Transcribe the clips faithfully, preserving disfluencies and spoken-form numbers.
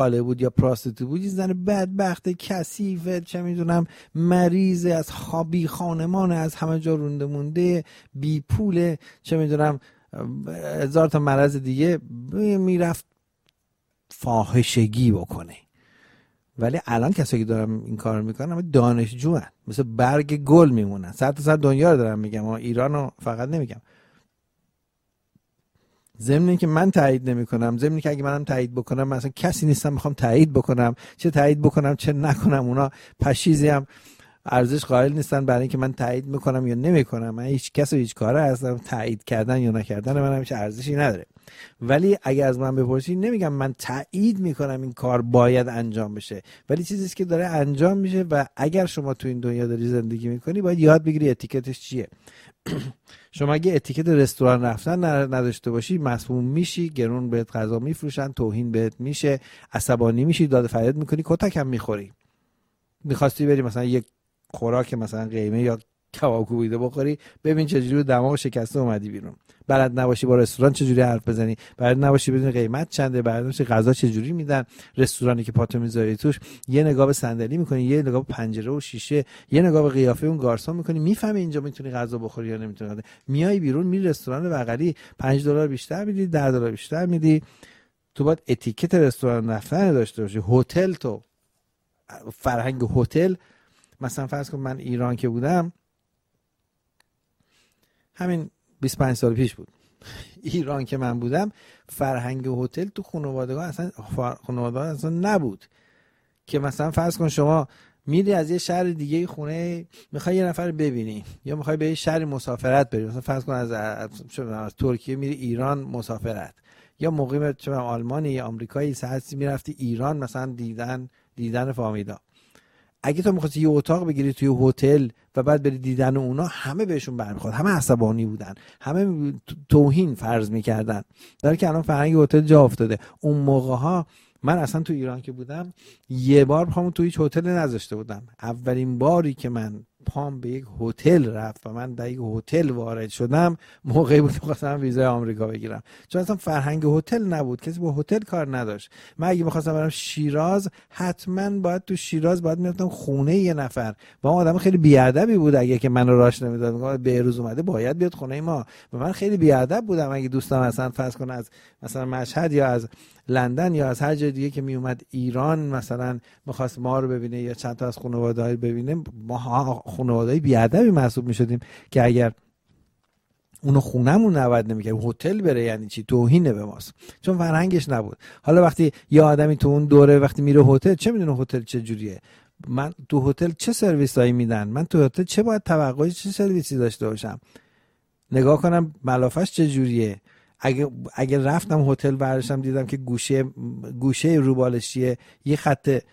خاله بود یا پراستیتوت بود، یه زن بدبخت کثیف چه میدونم مریض از خوابی خانمان از همه جا رونده مونده بی پول چه میدونم هزار تا مرض دیگه میرفت فاحشگی بکنه. ولی الان کسایی که دارن این کار میکنن همه دانشجو هن. مثل برگ گل میمونن. سر تا سر دنیا رو دارم میگم، ایران رو فقط نمیگم. ضمن که من تایید نمیکنم، ضمن که اگه منم تایید بکنم من اصلا کسی نیستم میخوام تایید بکنم، چه تایید بکنم چه نکنم، اونا پشیزی هم ارزش قائل نیستن برای اینکه من تایید میکنم یا نمیکنم. من هیچ کس و هیچ کاره هستم، تایید کردن یا نکردن من هیچ ارزشی نداره. ولی اگه از من بپرسید نمیگم من تایید میکنم این کار باید انجام بشه، ولی چیزی است که داره انجام میشه و اگر شما تو این دنیا داری زندگی میکنی باید یاد بگیری اتیکتش چیه. شما اگه اتیکت رستوران رفتن نداشته باشی مسموم میشی، گرون بهت غذا میفروشن، توهین بهت میشه، عصبانی میشی، داد فریاد میکنی، کتک هم میخوری. میخواستی بری مثلا یک خوراک مثلا قیمه یا کباب کوبیده بخوری، ببین چجوری دماغ شکسته اومدی بیرون. بلد نباشی با رستوران چجوری حرف بزنی، بلد نباشی بدون قیمت چنده، بلد نباشی غذا چجوری میدن، رستورانی که پاتو میذاری توش، یه نگاه به صندلی میکنی، یه نگاه به پنجره و شیشه، یه نگاه به قیافه اون گارسون میکنی، میفهمی اینجا میتونی غذا بخوری یا نمیتونی. میای بیرون میری رستوران بغلی پنج دلار بیشتر میدی، ده دلار بیشتر میدی. تو باید اتیکت رستوران رفتن داشته باشی. هتل، تو فرهنگ هتل، مثلا فرض کن من ایران که بودم، همین بیست و پنج سال پیش بود، ایران که من بودم فرهنگ هتل تو خانواده‌ها اصلا خانواده‌ها اصلا نبود. که مثلا فرض کن شما میری از یه شهر دیگه خونه میخوای یه نفر ببینی یا میخوای به یه شهر مسافرت بری، مثلا فرض کن از از, از ترکیه میری ایران مسافرت، یا مقیم چه آلمانی یا آمریکایی ساعتی میرفتی ایران مثلا دیدن دیدن فامیلا. اگه تو می‌خواستی یه اتاق بگیری توی هتل و بعد بری دیدن اونا، همه بهشون برمیخورد، همه عصبانی بودن، همه توهین فرض میکردن. در که الان فرهنگ هتل جا افتاده. اون موقع‌ها من اصلا تو ایران که بودم یه بار پامو تو هیچ هتل نذاشته بودم. اولین باری که من پام به یک هتل رفت و من در یک هتل وارد شدم موقعی بود که خواستم ویزای آمریکا بگیرم، چون اصلا فرهنگ هتل نبود، کسی با هتل کار نداشت. من اگه می‌خواستم برم شیراز حتما باید تو شیراز باید میرفتم خونه یه نفر و اون آدم خیلی بیادبی بود اگه که منو راش نمیداد، میگم بهروز اومده باید بیاد خونه ما و من خیلی بیادب بودم. اگه دوستان مثلا فرض کن از مثلا مشهد یا از لندن یا از هر جای دیگه که می اومد ایران مثلا می‌خواست ما رو ببینه یا چند تا از خانواده‌ها ببینه، ما خانواده‌ای بیادبی محسوب می‌شدیم که اگر اونو خونمون نبود نمی‌کرد هتل بره یعنی چی، توهینه به ماست، چون فرهنگش نبود. حالا وقتی یه آدمی تو اون دوره وقتی میره هتل چه میدونه هتل چه جوریه، من تو هتل چه سرویسایی میدن، من تو هتل چه باید توقعی چه سرویسی داشته باشم، نگاه کنم ملافش چه جوریه. اگه اگه رفتم هتل برداشتم دیدم که گوشه گوشه روبالشیه یه خط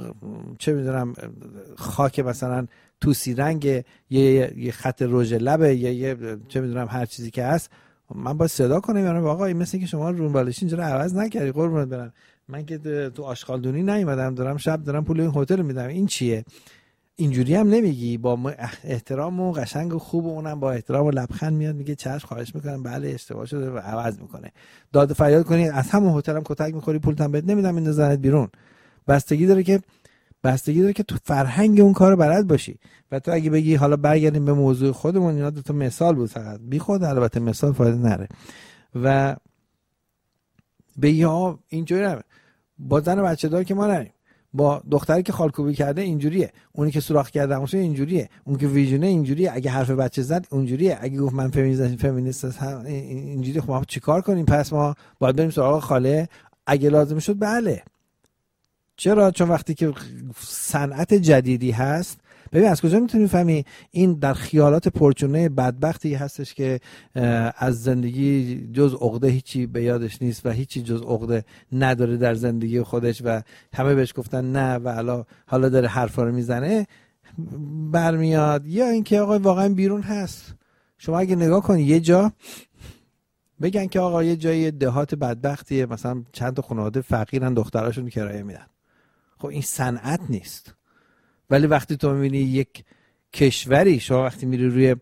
چه میدونم خاک مثلا توسی رنگ، یه یه خط رژ لبه، یا یه چه میدونم هر چیزی که هست، من باید صدا کنم یعنی آقا این مثل که شما روبالشی اینجوری عوض نکردی قربونت برم، من که تو آشغالدونی نیومدم دارم شب دارم پول این هتل میدم، این چیه؟ اینجوری هم نمیگی، با احترام و قشنگ و خوب و اونم با احترام و لبخند میاد میگه چشم خواهش میکنم بله اشتباه شده و عوض میکنه. داد فریاد کنی از همون هتل هم کتک میخوری پولتم بهت نمیدم میندازنت بیرون. بستگی داره که بستگی داره که تو فرهنگ اون کارو بلد باشی. و تو اگه بگی حالا برگردیم به موضوع خودمون، اینا دو تا مثال بود فقط، بی خود البته مثال فایده نره، و بگی ها اینجوری با زن و بچه دار که ما نریم، با دختری که خالکوبی کرده اینجوریه، اونی که سوراخ کرده همون اینجوریه، اون که ویژنه اینجوریه، اگه حرف بچه زد اونجوریه، اگه گفت من فمینیست فمینیست هم اینجوری، خب ما چیکار کنیم؟ پس ما باید بریم سراغ خاله اگه لازم شد. بله چرا؟ چون وقتی که صنعت جدیدی هست، ببین از کجا میتونی فهمی این در خیالات پرچونه بدبختی هستش که از زندگی جز عقده هیچی به یادش نیست و هیچی جز عقده نداره در زندگی خودش و همه بهش گفتن نه و حالا حالا داره حرفا رو میزنه برمیاد، یا اینکه آقا واقعا بیرون هست. شما اگه نگاه کنی یه جا بگن که آقا یه جای دهات بدبختیه، مثلا چند تا خانواده فقیرن دختراشون کرایه میدن، خب این صنعت نیست. ولی وقتی تو میبینی یک کشوری، شما وقتی میری روی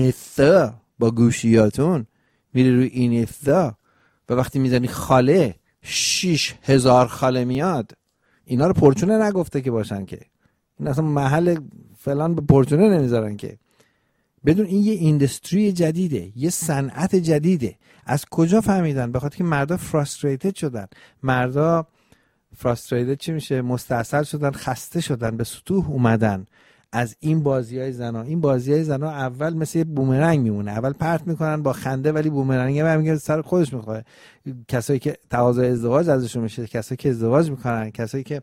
اینستا با گوشیاتون میری روی اینستا و وقتی میزنی خاله شیش هزار خاله میاد، اینا رو پرچونه نگفته که باشن که، این اصلا محل فلان به پرچونه نمیذارن که. بدون این یه ایندستری جدیده، یه صنعت جدیده. از کجا فهمیدن؟ به خاطر که مردا فراستریتد شدن. مردا فراستریتد چی میشه؟ مستعصل شدن، خسته شدن، به سطوح اومدن از این بازیای زنا. این بازیای زنا اول مثل یه بومرنگ میمونه، اول پرت میکنن با خنده ولی بومرنگ برمیگرده سر خودش میخوره. کسایی که تقاضای ازدواج ازشون میشه، کسایی که ازدواج میکنن، کسایی که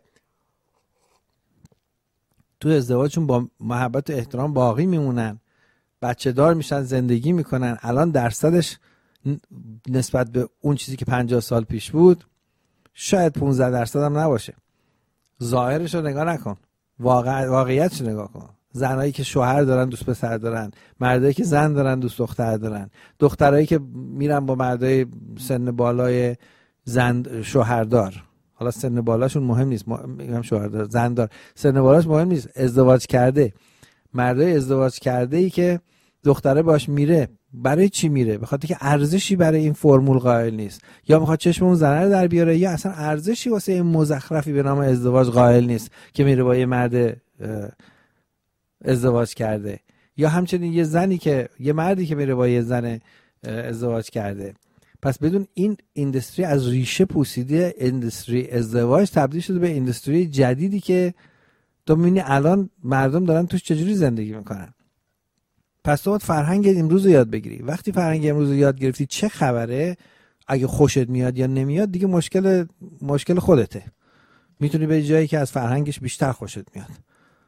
تو ازدواجشون با محبت و احترام باقی میمونن، بچه دار میشن، زندگی میکنن. الان درصدش نسبت به اون چیزی که پنجاه سال پیش بود شاید پانزده درصد هم نباشه. ظاهرش رو نگاه نکن، واقع واقعیتش رو نگاه کن. زنایی که شوهر دارن دوست پسر دارن، مردایی که زن دارن دوست دختر دارن، دخترایی که میرن با مردای سن بالای زن شوهردار، حالا سن بالاشون مهم نیست، میگم شوهردار زن دار، سن بالاش مهم نیست، ازدواج کرده، مردای ازدواج کرده ای که دختره باش میره. برای چی میره؟ به خاطر که ارزشی برای این فرمول قائل نیست، یا میخواد چشم اون زنه رو در بیاره، یا اصلا ارزشی واسه این مزخرفی به نام ازدواج قائل نیست که میره با یه مرد ازدواج کرده، یا همچنین یه زنی که یه مردی که میره با یه زن ازدواج کرده. پس بدون این ایندستری از ریشه پوسیده، ایندستری ازدواج تبدیل شده به ایندستری جدیدی که تو میبینی الان مردم دارن توش چجوری زندگی میکنن. پس تو باید فرهنگ امروز رو یاد بگیری. وقتی فرهنگ امروز رو یاد گرفتی چه خبره، اگه خوشت میاد یا نمیاد دیگه مشکل مشکل خودته. میتونی به جایی که از فرهنگش بیشتر خوشت میاد،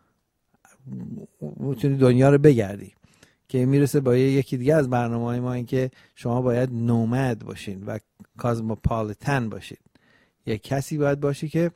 میتونی دنیا رو بگردی. که میرسه با یکی دیگه از برنامه‌های ما این که شما باید نومد باشین و کازموپالیتن باشید. یک کسی باید باشی که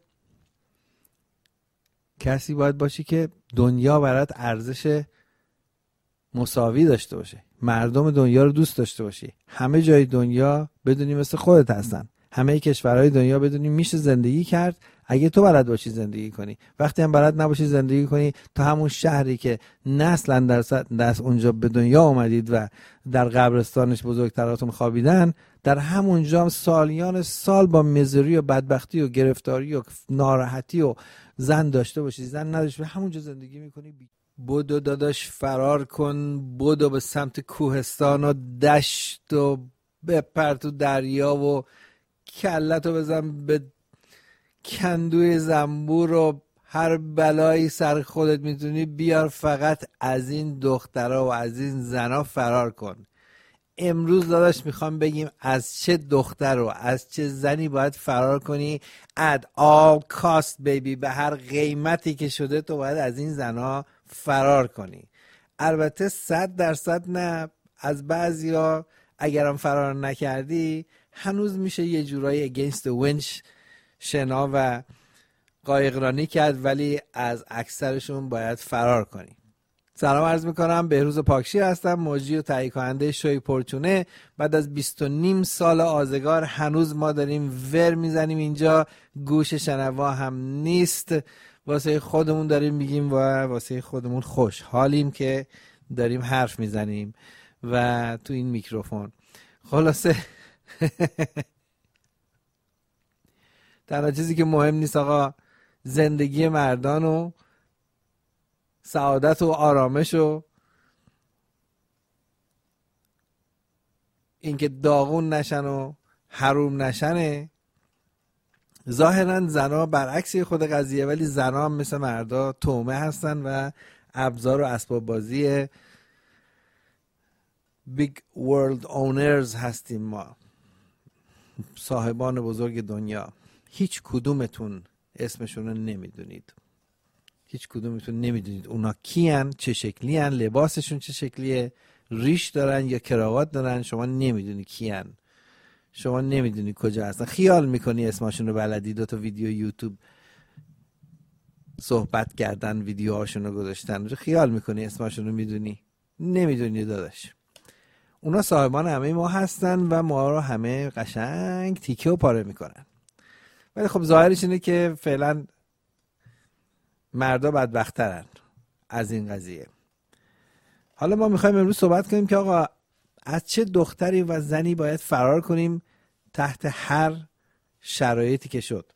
کسی باید باشی که دنیا برات ارزش مساوی داشته باشه، مردم دنیا رو دوست داشته باشی، همه جای دنیا بدونی مثل خودت هستن، همه کشورهای دنیا بدونی میشه زندگی کرد اگه تو بلد باشی زندگی کنی. وقتی هم بلد نباشی زندگی کنی، تو همون شهری که نسلا در دست اونجا به دنیا اومدید و در قبرستانش بزرگتراتون خوابیدن، در همونجا هم سالیان سال با مزری و بدبختی و گرفتاری و ناراحتی و زن داشته باشی، زن نداشته باشی، همونجا زندگی میکنی. بدو داداش فرار کن، بدو به سمت کوهستان و دشت و بپر تو دریا و کلتو بزن به کندوی زنبور و هر بلایی سر خودت میتونی بیار، فقط از این دخترها و از این زنا فرار کن. امروز داداش میخوام بگیم از چه دختر و از چه زنی باید فرار کنی. at all cost baby، به هر قیمتی که شده تو باید از این زنا فرار کنی. البته صد درصد نه، از بعضیا اگرم فرار نکردی هنوز میشه یه جورایی against the winch شنا و قایقرانی کرد، ولی از اکثرشون باید فرار کنی. سلام عرض میکنم، بهروز پاکشیر هستم، مجری و تهیه کننده شوی پرچونه. بعد از بیست و نیم سال آزگار هنوز ما داریم ور میزنیم اینجا، گوش شنوا هم نیست، واسه خودمون داریم میگیم و واسه خودمون خوشحالیم که داریم حرف میزنیم و تو این میکروفون. خلاصه تنها چیزی که مهم نیست آقا زندگی مردان و سعادت و آرامش و اینکه داغون نشن و حروم نشنه. ظاهرا زنا برعکس خود قضیه، ولی زنا هم مثل مردا تومه هستن و ابزار و اسباب بازی بیگ ورلد اونرز هستیم ما، صاحبان بزرگ دنیا. هیچ کدومتون اسمشون رو نمیدونید، هیچ کدومتون نمیدونید اونا کیان، چه شکلی هن، لباسشون چه شکلیه، ریش دارن یا کراوات دارن، شما نمیدونی کیان، شما نمیدونی کجا هستن. خیال میکنی اسمشون رو بلدی، دو تا ویدیو یوتیوب صحبت کردن ویدیوهاشون رو گذاشتن، خیال میکنی اسمشون رو میدونی، نمیدونی داداش. اونا صاحبان همه ما هستن و ما رو همه قشنگ تیکه و پاره میکنن. ولی خب ظاهرش اینه که فعلا مردا بدبخترن از این قضیه. حالا ما میخوایم امروز صحبت کنیم که آقا از چه دختری و زنی باید فرار کنیم تحت هر شرایطی که شد.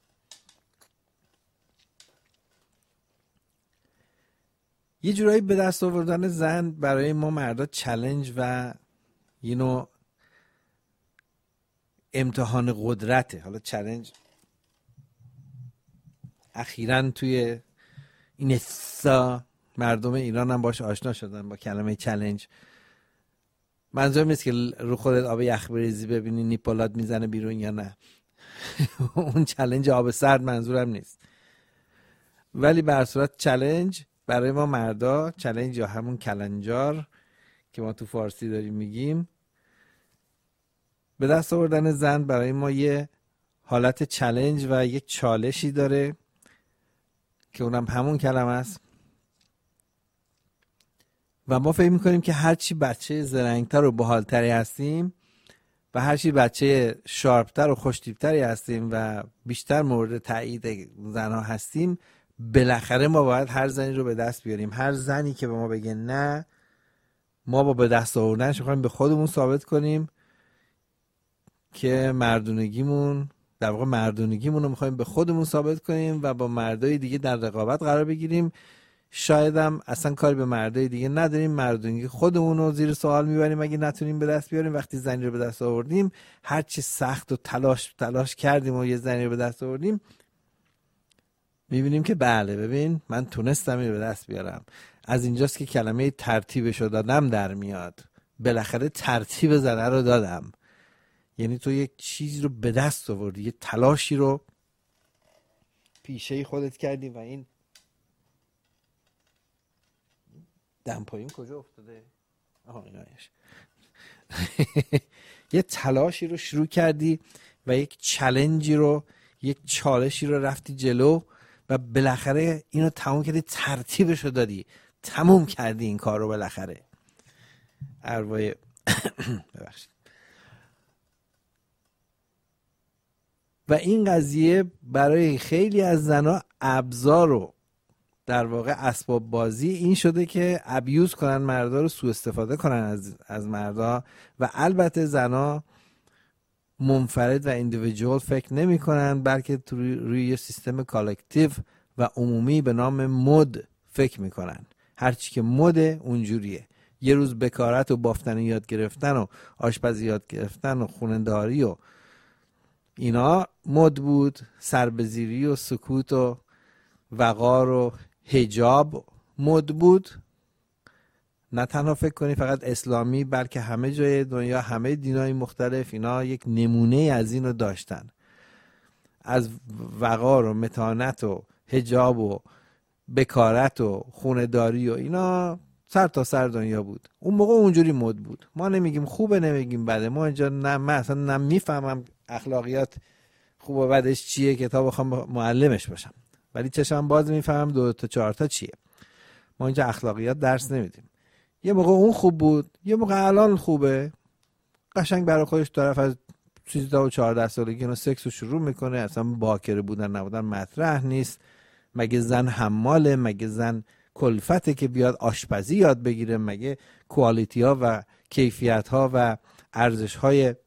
یه جورایی به دست آوردن زن برای ما مردا چالش و یه نوع امتحان قدرته. حالا چالش اخیراً توی این اسا مردم ایران هم باش آشنا شدن با کلمه چالش. منظورم نیست که رو خودت آب یخ بریزی ببینی نیپولات میزنه بیرون یا نه. اون چالش آب سرد منظورم نیست. ولی به هر صورت چالش برای ما مردا، چالش یا همون کلنجار که ما تو فارسی داریم میگیم، به دست آوردن زن برای ما یه حالت چالش و یک چالشی داره که اونم همون کلمه است. و ما فکر میکنیم که هرچی بچه زرنگتر و باحالتری هستیم و هرچی بچه شارپتر و خوشتیپتری هستیم و بیشتر مورد تایید زنها هستیم، بالاخره ما باید هر زنی رو به دست بیاریم. هر زنی که به ما بگه نه، ما با به دست آوردنش میخوایم به خودمون ثابت کنیم که مردونگیمون، در واقع مردونگیمون رو میخوایم به خودمون ثابت کنیم و با مردای دیگه در رقابت قرار بگیریم. شاید هم اصلا کاری به مردای دیگه نداریم، مردونگی خودمون رو زیر سوال میبریم اگه نتونیم به دست بیاریم. وقتی زنی رو به دست آوردیم، هر چی سخت و تلاش تلاش کردیم و یه زنی رو به دست آوردیم، میبینیم که بله ببین من تونستم این رو به دست بیارم. از اینجاست که کلمه ترتیبش رو دادم در میاد. بالاخره ترتیب زنه رو دادم. یعنی تو یک چیزی رو به دست آوردی، یه تلاشی رو پیشه خودت کردی و این دمپاییم کجا افتاده؟ آها اینایش. یه تلاشی رو شروع کردی و یک چالنجی رو، یک چالشی رو رفتی جلو و بالاخره اینو تموم کردی، ترتیبش رو دادی، تموم کردی این کار رو بالاخره. ارواح ببخشید. و این قضیه برای خیلی از زنها ابزار و در واقع اسباب بازی این شده که ابیوز کنن مردا رو، سوء استفاده کنن از از مردا. و البته زنها منفرد و ایندیویدوال فکر نمی کنن، بلکه روی, روی یه سیستم کالکتیو و عمومی به نام مد فکر می کنن. هرچی که مده اونجوریه. یه روز بکارت و بافتن یاد گرفتن و آشپزی یاد گرفتن و خونه‌داری و اینا مد بود. سربزیری و سکوت و وقار و حجاب مد بود. نه تنها فکر کنی فقط اسلامی، بلکه همه جای دنیا، همه دینای مختلف اینا یک نمونه از این رو داشتن. از وقار و متانت و حجاب و بکارت و خونه‌داری و اینا سر تا سر دنیا بود. اون موقع اونجوری مد بود. ما نمیگیم خوبه نمیگیم بده. ما اینجا نه، من اصلا نمیفهمم اخلاقیات خوب و بدش چیه که تا بخوام معلمش باشم، ولی چشم باز میفهمم دو تا چهار تا چیه. ما اینجا اخلاقیات درس نمیدیم. یه موقع اون خوب بود، یه موقع الان خوبه. قشنگ برای خودش طرف از سیزده و چهارده سالگی اینو سکس رو شروع میکنه، اصلا باکره بودن نبودن مطرح نیست. مگه زن حماله؟ مگه زن کلفته که بیاد آشپزی یاد بگیره؟ مگه کوالیتی ها و کیفیت ها و ارزش های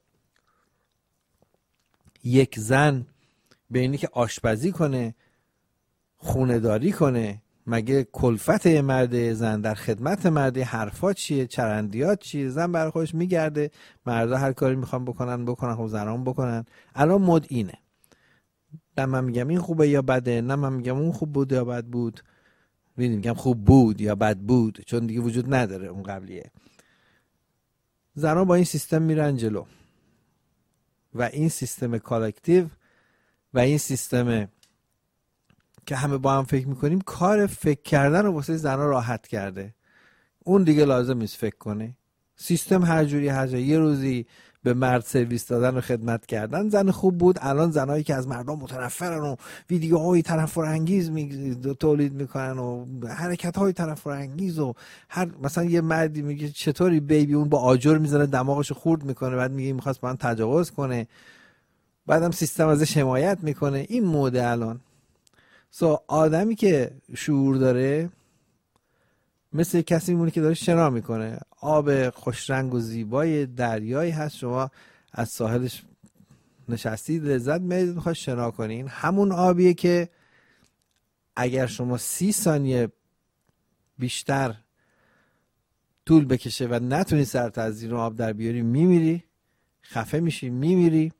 یک زن به اینی که آشپزی کنه، خونه داری کنه، مگه کلفت مرد؟ زن در خدمت مرد. حرفا چیه؟ چرندیات چیه؟ زن برای خودش میگرده، مردا هر کاری میخوان بکنن بکنن، خب زنان بکنن. الان مد اینه. نه من میگم این خوبه یا بده، نه من میگم اون خوب بود یا بد بود. میگم خوب بود یا بد بود، چون دیگه وجود نداره اون قبلیه. زنان با این سیستم میرن جلو و این سیستم کالکتیو و این سیستم که همه با هم فکر میکنیم، کار فکر کردن رو واسه زنها راحت کرده. اون دیگه لازم نیست فکر کنه. سیستم هر جوری هر جایی. یه روزی به مرد سرویس دادن و خدمت کردن زن خوب بود. الان زنایی که از مردم متنفرن و ویدیوهای تنفر انگیز می تولید میکنن و حرکت‌های تنفر انگیز و هر مثلا یه مردی میگه چطوری بیبی، اون با آجر میزنه دماغشو خورد میکنه، بعد میگه میخواست با من تجاوز کنه، بعدم سیستم ازش حمایت میکنه. این موده الان. سو آدمی که شعور داره مثل کسی میمونه که داره شنا میکنه. آب خوش رنگ و زیبای دریایی هست، شما از ساحلش نشستید لذت میبرید، میخواید شنا کنین، همون آبیه که اگر شما سی ثانیه بیشتر طول بکشه و نتونی سرت از زیر آب در بیاری میمیری، خفه میشی میمیری.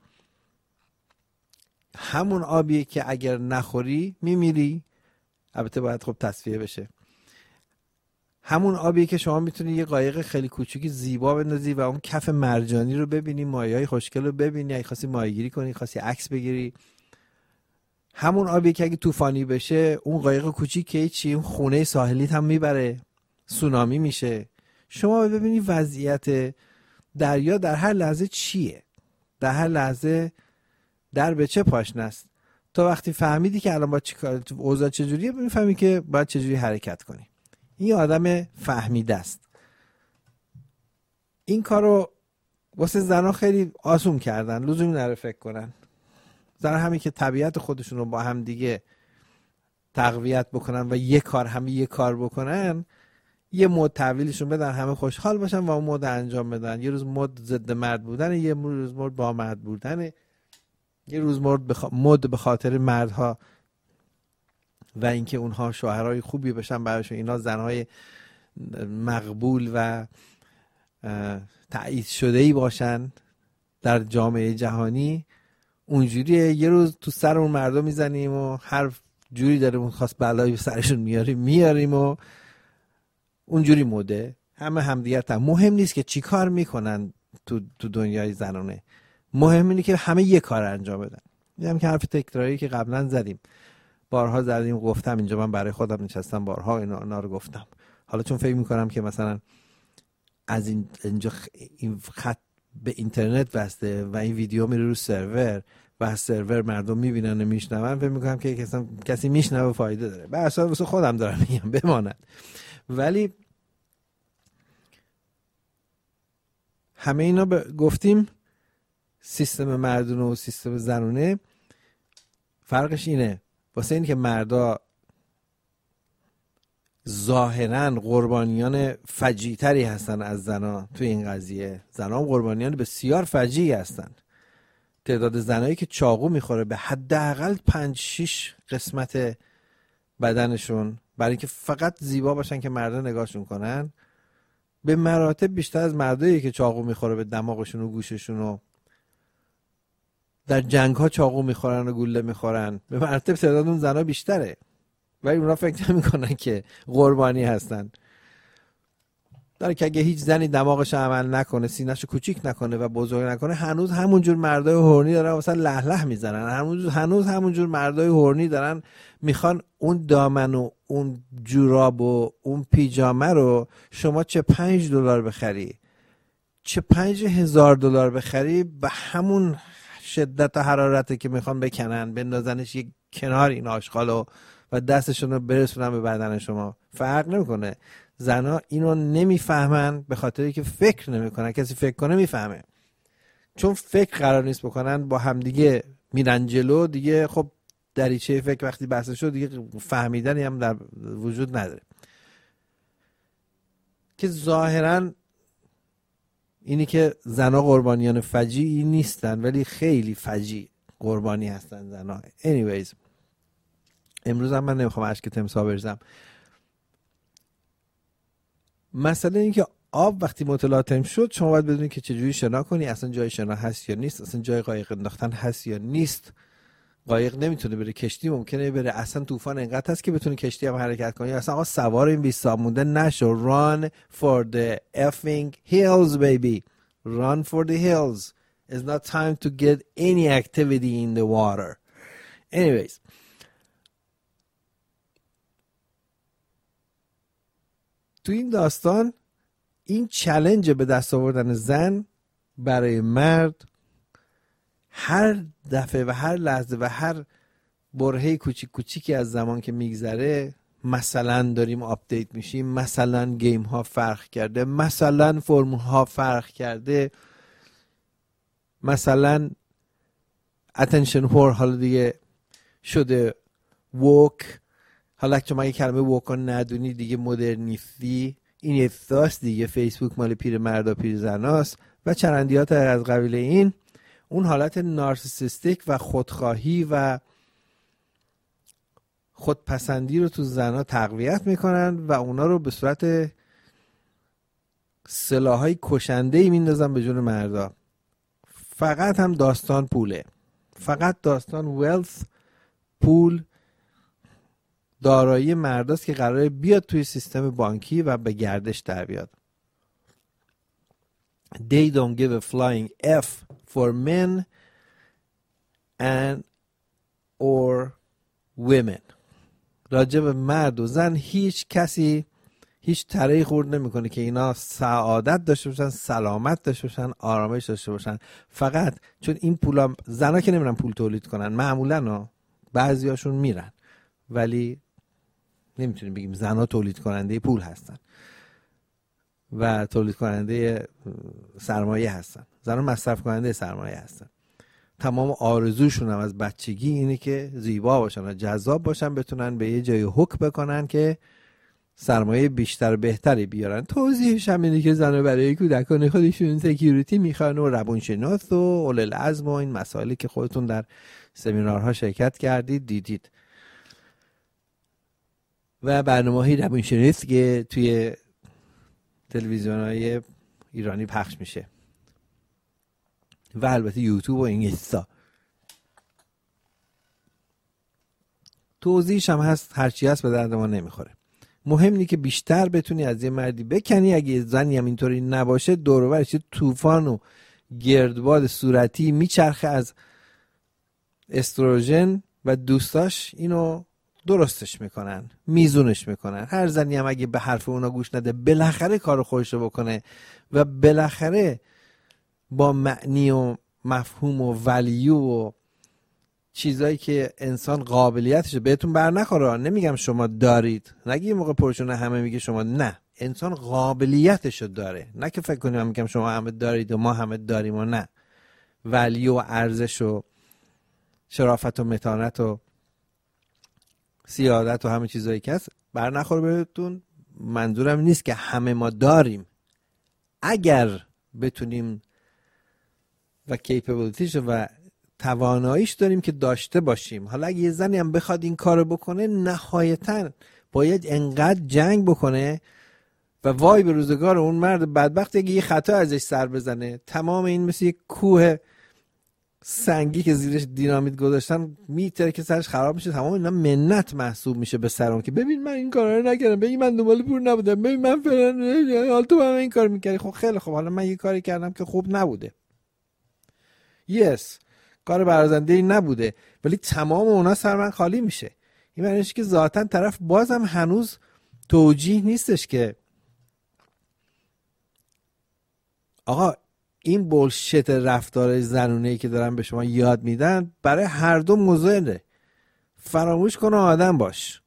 همون آبیه که اگر نخوری میمیری، البته باید خب تصفیه بشه. همون آبیه که شما میتونی یه قایق خیلی کوچیکی زیبا بندازی و اون کف مرجانی رو ببینی، ماهی‌های خوشگل رو ببینی، اگه خواستی ماهیگیری کنی، خواستی عکس بگیری. همون آبیه که اگه طوفانی بشه اون قایق کوچیکه چی، اون خونه ساحلیت هم میبره، سونامی میشه. شما ببینی وضعیت دریا در هر لحظه چیه، در هر لحظه در به چه پاشنه است. تا وقتی فهمیدی که الان با چیکار، اوضاع چجوریه، میفهمی که باید چجوری حرکت کنی. این آدم فهمیده است. این کارو واسه زنها خیلی آسون کردن، لزومی نداره فکر کنن. زنها همین که طبیعت خودشون رو با هم دیگه تقویت بکنن و یک کار همه یک کار بکنن، یه مود تحویلشون بدن، همه خوشحال باشن و اون مود انجام بدن. یه روز مود ضد مرد بودن، یه روز مود با مرد بودن، یه روز مود بخ... مود به خاطر مردها و اینکه اونها شوهرای خوبی بشن براشون، اینا زنهای مقبول و تایید شده‌ای باشن در جامعه جهانی. اونجوریه. یه روز تو سر اون مردم میزنیم و هر جوری داره اون خواست بلایی به سرشون میاریم میاریم و اونجوری موده. همه همدیگر هم مهم نیست که چی کار میکنن تو تو دنیای زنانه، مهم اینه که همه یه کار انجام بدن. میگم که حرف تکراری که قبلا زدیم، بارها زدیم، گفتم اینجا، من برای خودم نشستم بارها اینا, اینا رو گفتم. حالا چون فکر میکنم که مثلا از این اینجا این خط به اینترنت وصله و این ویدیو میره رو سرور و از سرور مردم میبینن و میشنون، فکر میکنم که کسی کسی میشنوه فایده داره. به اصلا واسه خودم دارم میگم بماند. ولی همه اینا ب... گفتیم سیستم مردونه و سیستم زنونه فرقش اینه. واسه این که مردا ظاهرا قربانیان فجیع‌تری هستن از زنا تو این قضیه، زنا هم قربانیان بسیار فجیعی هستن. تعداد زنایی که چاقو میخوره به حداقل پنج شش قسمت بدنشون برای اینکه فقط زیبا باشن که مردا نگاهشون کنن، به مراتب بیشتر از مردایی که چاقو میخوره به دماغشون و گوششون و در جنگ ها چاقو میخورن و گوله میخورن. به مراتب تعداد اون زنا بیشتره، ولی اونا فکر نمیکنن که قربانی هستن. در که اگه هیچ زنی دماغش عمل نکنه، سینه‌شو کوچیک نکنه و بزرگ نکنه، هنوز همونجور مردای هورنی دارن مثلا له له میزنن، هنوز هنوز همونجور مردای هورنی دارن میخوان اون دامن و اون جوراب و اون پیجامه رو شما چه پنج دلار بخری، چه پنج هزار دلار بخری، به همون شدت و حرارته که میخوان بکنن بندازنش یک کنار این آشغالو و دستشون رو برسونن به بدن شما. فرق نمیکنه. زنا اینو نمیفهمن به خاطری که فکر نمیکنن. کسی فکر کنه میفهمه، چون فکر قرار نیست بکنن، با همدیگه میرن جلو دیگه. خب دریچه فکر وقتی بسته شد دیگه فهمیدنی هم در وجود نداره. که ظاهرا اینی که زنا قربانیان فجیعی نیستن، ولی خیلی فجیع قربانی هستن زنا. anyways امروز هم من نمیخوام اشک تمساح بریزم. مسئله این که آب وقتی متلاطم شد شما باید بدونید که چجوری شنا کنی، اصلا جای شنا هست یا نیست، اصلا جای قایق انداختن هست یا نیست. قایق نمیتونه بره، کشتی ممکنه بره، اصلا طوفان انقدر هست که بتونه کشتی هم حرکت کنه. اصلا آقا سوار این بیست مونده نشو. run for the effing hills baby, run for the hills. It's not time to get any activity in the water. anyways تو این داستان این چالش به دست آوردن زن برای مرد هر دفعه و هر لحظه و هر برهه کوچیک کوچیکی از زمان که میگذره، مثلا داریم آپدیت میشیم، مثلا گیم ها فرق کرده، مثلا فرم ها فرق کرده، مثلا اتنشن هور حالا دیگه شده ووک. حالا که ما کلمه ووک ندونی دیگه مدرنیستی، این احساس دیگه فیسبوک مال پیر مردا پیر زناست و چرندیات از قبیل این. اون حالت نارسیسیستیک و خودخواهی و خودپسندی رو تو زنها تقویت میکنن و اونا رو به صورت سلاحهای کشنده‌ای میندازن به جون مردا. فقط هم داستان پوله، فقط داستان ویلث، پول، دارایی مرداست که قراره بیاد توی سیستم بانکی و به گردش در بیاد. They don't give a flying F for men and or women. راجب مرد و زن هیچ کسی هیچ ترهی خورد نمیکنه که اینا سعادت داشته باشن، سلامت داشته باشن، آرامش داشته باشن. فقط چون این پولا، زنا که نمیرن پول تولید کنن معمولا، بعضیاشون میرن، ولی نمیتونیم بگیم زنا تولید کننده پول هستن و تولید کننده سرمایه هستن. زنا مصرف کننده سرمایه هستن. تمام آرزوشون هم از بچگی اینه که زیبا باشن و جذاب باشن، بتونن به یه جای هوک بکنن که سرمایه بیشتر بهتری بیارن. توضیحش هم اینه که زنها برای کودکان خودشون سکیوریتی میخوان و روانشناس و اولو العزم و این مسائلی که خودتون در سمینارها شرکت کردید دیدید. و برنامه‌های روانشناسی که توی تلویزیون‌های ایرانی پخش میشه و البته یوتیوب و اینستا. توضیحش هم هست، هرچی هست به درد ما نمیخوره. مهم اینه که بیشتر بتونی از یه مردی بکنی. اگه زنی هم اینطوری نباشه، دور و برش طوفان و گردباد صورتی میچرخه از استروژن و دوستاش اینو درستش میکنن، میزونش میکنن. هر زنی هم اگه به حرف اونا گوش نده، بالاخره کارو خودشو بکنه و بالاخره با معنی و مفهوم و ولیو و چیزایی که انسان قابلیتشه بهتون بر نخوره. نمیگم شما دارید، نگی یه موقع پرشونه همه میگه شما، نه، انسان قابلیتشو داره. نه که فکر کنیم میگم شما همه دارید و ما همه داریم و نه. ولیو و ارزش و شرافت و متانت و سیادت و همه چیزایی که هست بر نخوره بهتون. منظورم نیست که همه ما داریم. اگر بتونیم و کیپبیلیتیش و تواناییش داریم که داشته باشیم. حالا اگه یه زنی هم بخواد این کارو بکنه، نهایتاً باید انقدر جنگ بکنه و وای به روزگار اون مرد بدبخت اگه یه خطا ازش سر بزنه، تمام این مثل یک کوه سنگی که زیرش دینامیت گذاشتن میتره که سرش خراب میشه. تمام اینا منت محسوب میشه به سرم که ببین من این کارا رو نکردم، ببین من دنبال پول نبودم، ببین من فلان، حالا تو با من این کار میکردی. خب خیلی خوب، حالا من یه کاری کردم که خوب نبوده، یس کار برازنده نبوده، ولی تمام اونا سر من خالی میشه. این معنیش که ذاتاً طرف بازم هنوز توجیه نیستش که آقا این بولشت رفتار زنونه‌ای که دارن به شما یاد میدن برای هر دو مضره. فراموش کن و آدم باش.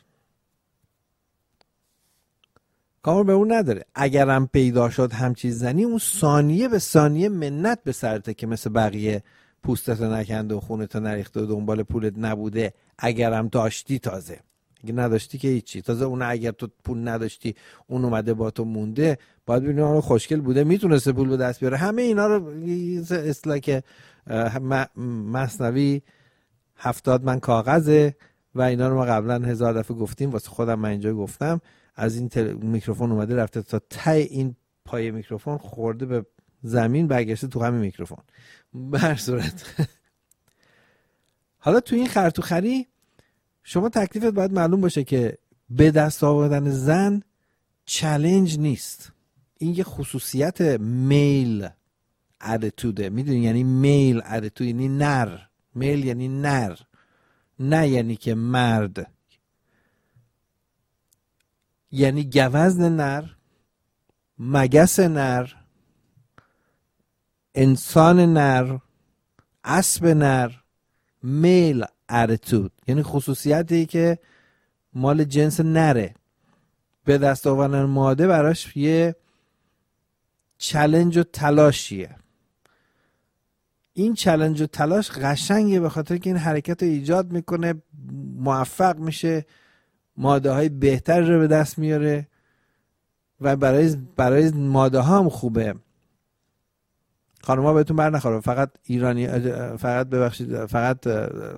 کامل به اون نداره. اگرم پیدا شد همچین زنی، اون ثانیه به ثانیه منت به سرته که مثل بقیه پوستتو نکنده و خونتو نریخته و دنبال پولت نبوده. اگرم داشتی، تازه اگه نداشتی که هیچی. تازه اون اگر تو پول نداشتی اون اومده با تو مونده، باید ببینیم اون خوشگل بوده، میتونسته پول به دست بیاره. همه اینا رو اصلا که مثنوی هفتاد من کاغذه و اینا رو ما قبلا هزار دفعه گفتیم. واسه خودم من اینجا گفتم. از این تل... میکروفون اومده رفته تا ته این پای میکروفون، خورده به زمین، برگشته تو همین میکروفون. به هر صورت حالا تو این خرطوخری شما تکلیفت باید معلوم باشه که به دست آوردن زن چالش نیست. این یه خصوصیت میل اتیتوده. میدونی یعنی میل اتیتود یعنی نر. میل یعنی نر، نه یعنی که مرد. یعنی گوزن نر، مگس نر، انسان نر، اسب نر. میل اتیتود یعنی خصوصیتی که مال جنس نره. به دست آوردن ماده براش یه چالش و تلاشیه. این چالش و تلاش قشنگه به خاطر که این حرکت رو ایجاد میکنه، موفق میشه، ماده های بهتر رو به دست میاره و برای برای ماده ها هم خوبه. خانم‌ها بهتون بر نخوره، فقط ایرانی، فقط ببخشید فقط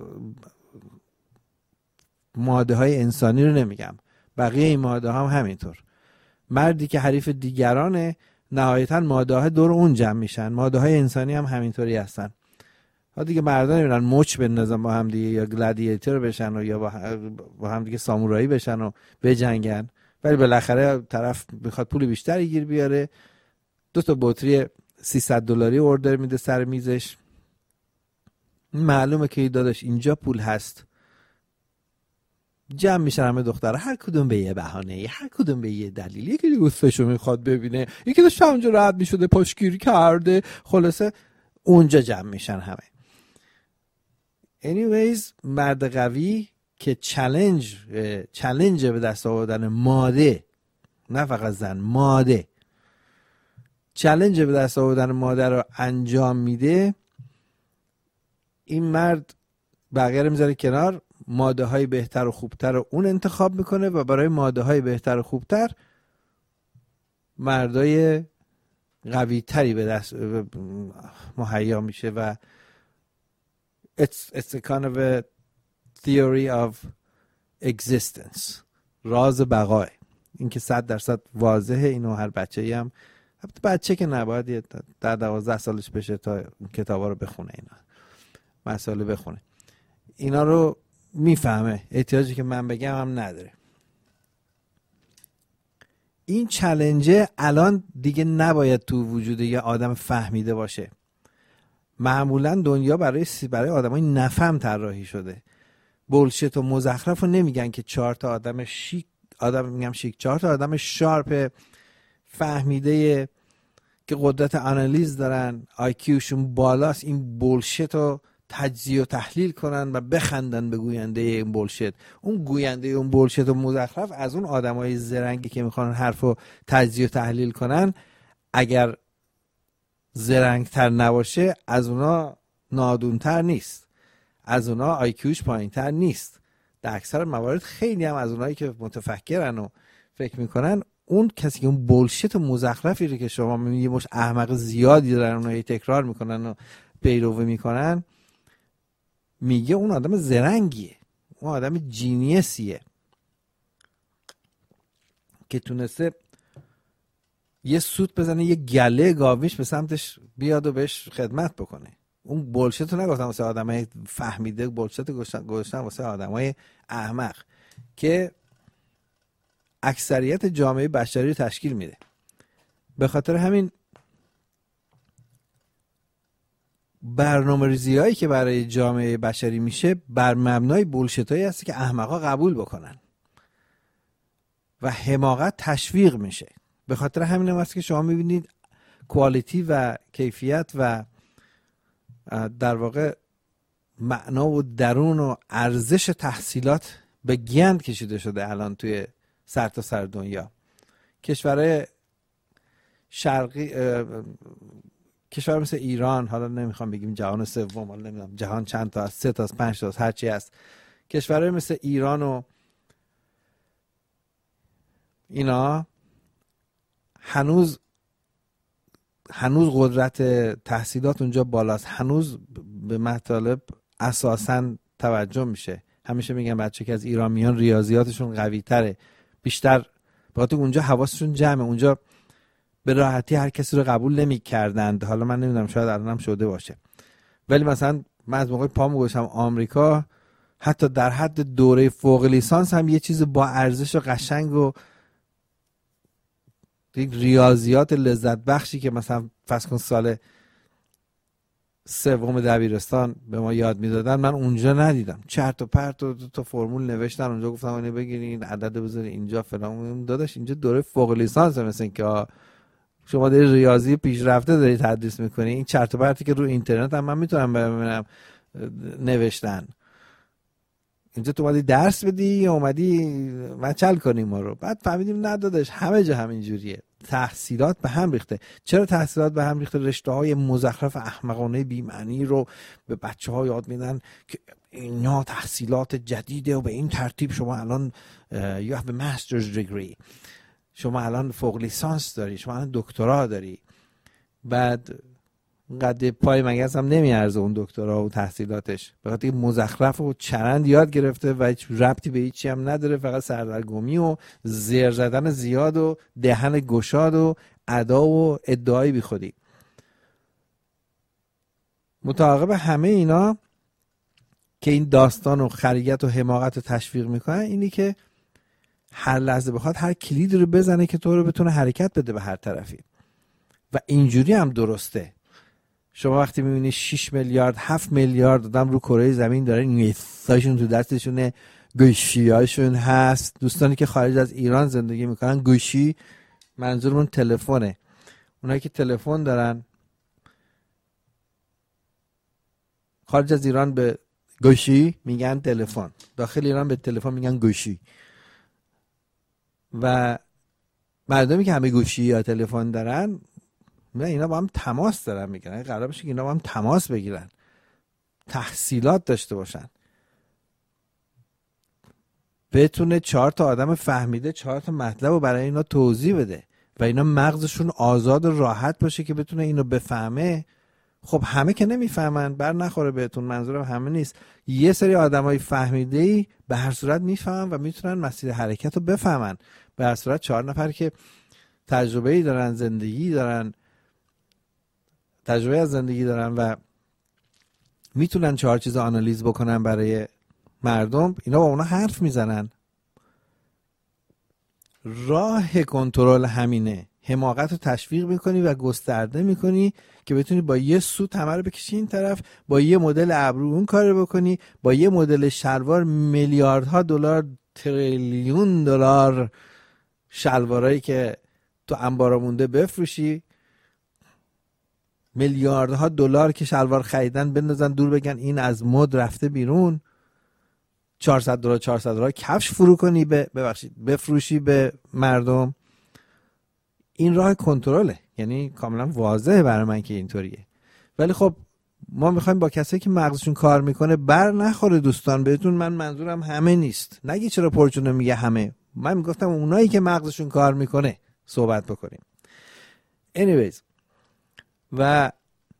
ماده های انسانی رو نمیگم، بقیه این ماده هم همینطور. مردی که حریف دیگرانه نهایتا ماده ها دور اون جمع میشن. ماده های انسانی هم همینطوری هستن. ها دیگه مردان نمیرن مچ بندازن با هم دیگه یا گلادیاتور بشن و یا با هم دیگه سامورایی بشن و بجنگن، ولی بالاخره طرف میخواد پول بیشتری گیر بیاره، دو تا بطری سیصد دلاری اوردر میده سر میزش. معلومه که داداش اینجا پول هست. جمع میشن همه دخترها، هر کدوم به یه بهانه، هر کدوم به یه دلیل. یکی دوستشو میخواد ببینه، یکی داشت اونجا راحت میشده پاشگیری کرده، خلاصه اونجا جمع میشن همه. anyways مرد قوی که چالش چالش به دست آوردن ماده، نه فقط زن، ماده چالش به دست آوردن ماده رو انجام میده، این مرد بقیه رو میذاره کنار، ماده های بهتر و خوبتر رو اون انتخاب میکنه و برای ماده های بهتر و خوبتر مردای قوی تری به دست مهیا میشه و it's, it's a kind of a theory of existence، راز بقای. این که صد درصد واضحه، اینو هر بچه‌ای هم، بچه که نباید در دوازده سالش بشه تا کتابا رو بخونه، اینا مسائل بخونه، اینا رو میفهمه، احتیاجی که من بگم هم نداره. این چالنجه الان دیگه نباید تو وجود یه آدم فهمیده باشه. معمولا دنیا برای برای آدمای نفهم طراحی شده. بولشت و مزخرف رو نمیگن که چهار تا آدم شیک، آدم میگم شیک، چهار تا آدم شارپ فهمیده که قدرت آنالیز دارن، آی کیوشون بالاست، این بولشت رو تجزیه و تحلیل کنن و بخندن به گوینده این بولشت. اون گوینده اون بولشت و مزخرف از اون آدمای زرنگی که میخوان حرفو تجزیه و تحلیل کنن، اگر زرنگتر نباشه از اونا نادونتر نیست، از اونا آی کیوش پایینتر نیست. در اکثر موارد خیلی هم از اونایی که متفکرن و فکر میکنن، اون کسی که اون بولشت و مزخرفی رو که شما میبینید یه مش احمق زیادی دارن اونایی تکرار میکنن و پیروی میکنن، میگه اون آدم زرنگیه، اون آدم جینیسیه که تونسته یه سوت بزنه، یه گله گاویش به سمتش بیاد و بهش خدمت بکنه. اون بولشت رو نگفتم واسه آدمای فهمیده، بولشت گذاشتن واسه آدمای احمق که اکثریت جامعه بشری رو تشکیل میده. به خاطر همین برنامه‌ریزی هایی که برای جامعه بشری میشه بر مبنای بولشت هایی هست که احمقا قبول بکنن و حماقت تشویق میشه. به خاطر همین هم هست که شما میبینید کوالیتی و کیفیت و در واقع معنا و درون و ارزش تحصیلات به گند کشیده شده الان توی سر تا سر دنیا. کشورهای شرقی، کشور مثل ایران، حالا نمیخوام بگیم جهان سوم، حالا نمیدونم جهان چند تا است، سه تا است، پنج تا است، هر چی است، کشورهای مثل ایران و اینا هنوز هنوز قدرت تحصیلات اونجا بالاست، هنوز به مطالب اساساً توجه میشه. همیشه میگن بچه که از ایران میان ریاضیاتشون قوی تره، بیشتر باید اونجا حواسشون جمعه، اونجا به راحتی هر کسی رو قبول نمی کردند. حالا من نمیدونم، شاید الان هم شده باشه، ولی مثلا من از موقع پامو گذاشتم آمریکا، حتی در حد دوره فوق لیسانس هم یه چیز با ارزش و قشنگ و ریاضیات لذت بخشی که مثلا فرض کن سال سوم دبیرستان به ما یاد میدادن، من اونجا ندیدم. چرت و پرت و تا فرمول نوشتن اونجا، گفتم اینو بگیرین عدد بذارین اینجا فلان. داداش اینجا دوره فوق لیسانس، مثلا اینکه شما داری ریاضی پیشرفته داری تدریس میکنی. این چرت و پرتی که رو اینترنت هم من میتونم ببینم نوشتن، اینجا تو اومدی درس بدی یا اومدی مچل کنی ما رو؟ بعد فهمیدیم نه داداش، همه جا همین جوریه، تحصیلات به هم ریخته. چرا تحصیلات به هم ریخته؟ رشته های مزخرف احمقانه بی معنی رو به بچه ها یاد میدن که اینا تحصیلات جدیده و به این ترتیب شما الان you have a master's degree، شما الان فوق لیسانس داری، شما الان دکترا داری. بعد قد پای مگس هم نمیارزه اون دکترا و تحصیلاتش، به خاطر مزخرف و چرند یاد گرفته و هیچ ربطی به هیچی هم نداره، فقط سردرگمی و زیر زدن زیاد و دهن گشاد و ادا و ادعای بی خودی. متعاقب همه اینا که این داستان و خریت و حماقت رو تشویق میکنن اینی که هر لحظه بخواد هر کلید رو بزنه که تو رو بتونه حرکت بده به هر طرفی و اینجوری هم درسته. شما وقتی میبینی شش میلیارد هفت میلیارد آدم رو کره زمین دارن نیستاشون تو دستشونه، گوشیاشون هست. دوستانی که خارج از ایران زندگی میکنن، گوشی منظورمون تلفنه، اونایی که تلفن دارن خارج از ایران به گوشی میگن تلفن، داخل ایران به تلفن میگن گوشی. و مردمی که همه گوشی یا تلفن دارن نه، اینا با هم تماس دارن میگیرن. قرار باشه که اینا با هم تماس بگیرن، تحصیلات داشته باشن، بتونه چهار تا آدم فهمیده چهار تا مطلب رو برای اینا توضیح بده و اینا مغزشون آزاد و راحت باشه که بتونه اینو بفهمه. خب همه که نمیفهمن، بر نخوره بهتون، منظورم همه نیست. یه سری آدمای فهمیده‌ای به هر صورت میفهمن و میتونن مسیر حرکت رو بفهمن. به هر صورت چهار نفر که تجربه‌ای دارن، زندگی دارن، تجربه از زندگی دارن و میتونن چهار چیز آنالیز بکنن برای مردم، اینا با اونا حرف میزنن. راه کنترل همینه، حماقت رو تشویق میکنی و گسترده میکنی که بتونی با یه سوت همه رو بکشی این طرف، با یه مدل ابرو اون کار بکنی، با یه مدل شلوار میلیاردها دلار، تریلیون دلار شلوارایی که تو انبارا مونده بفروشی، میلیاردها دلار که شلوار خریدن بندازن دور، بگن این از مد رفته بیرون. چهارصد دلار چهارصد دلار کفش فرو کنی، به ببخشید بفروشی به مردم. این راه کنترله، یعنی کاملا واضحه برای من که اینطوریه. ولی خب ما میخوایم با کسایی که مغزشون کار میکنه بر نخوره. دوستان بهتون من منظورم همه نیست، نگی چرا پرچونه میگه همه، من میگفتم اونایی که مغزشون کار میکنه صحبت بکنیم. anyways و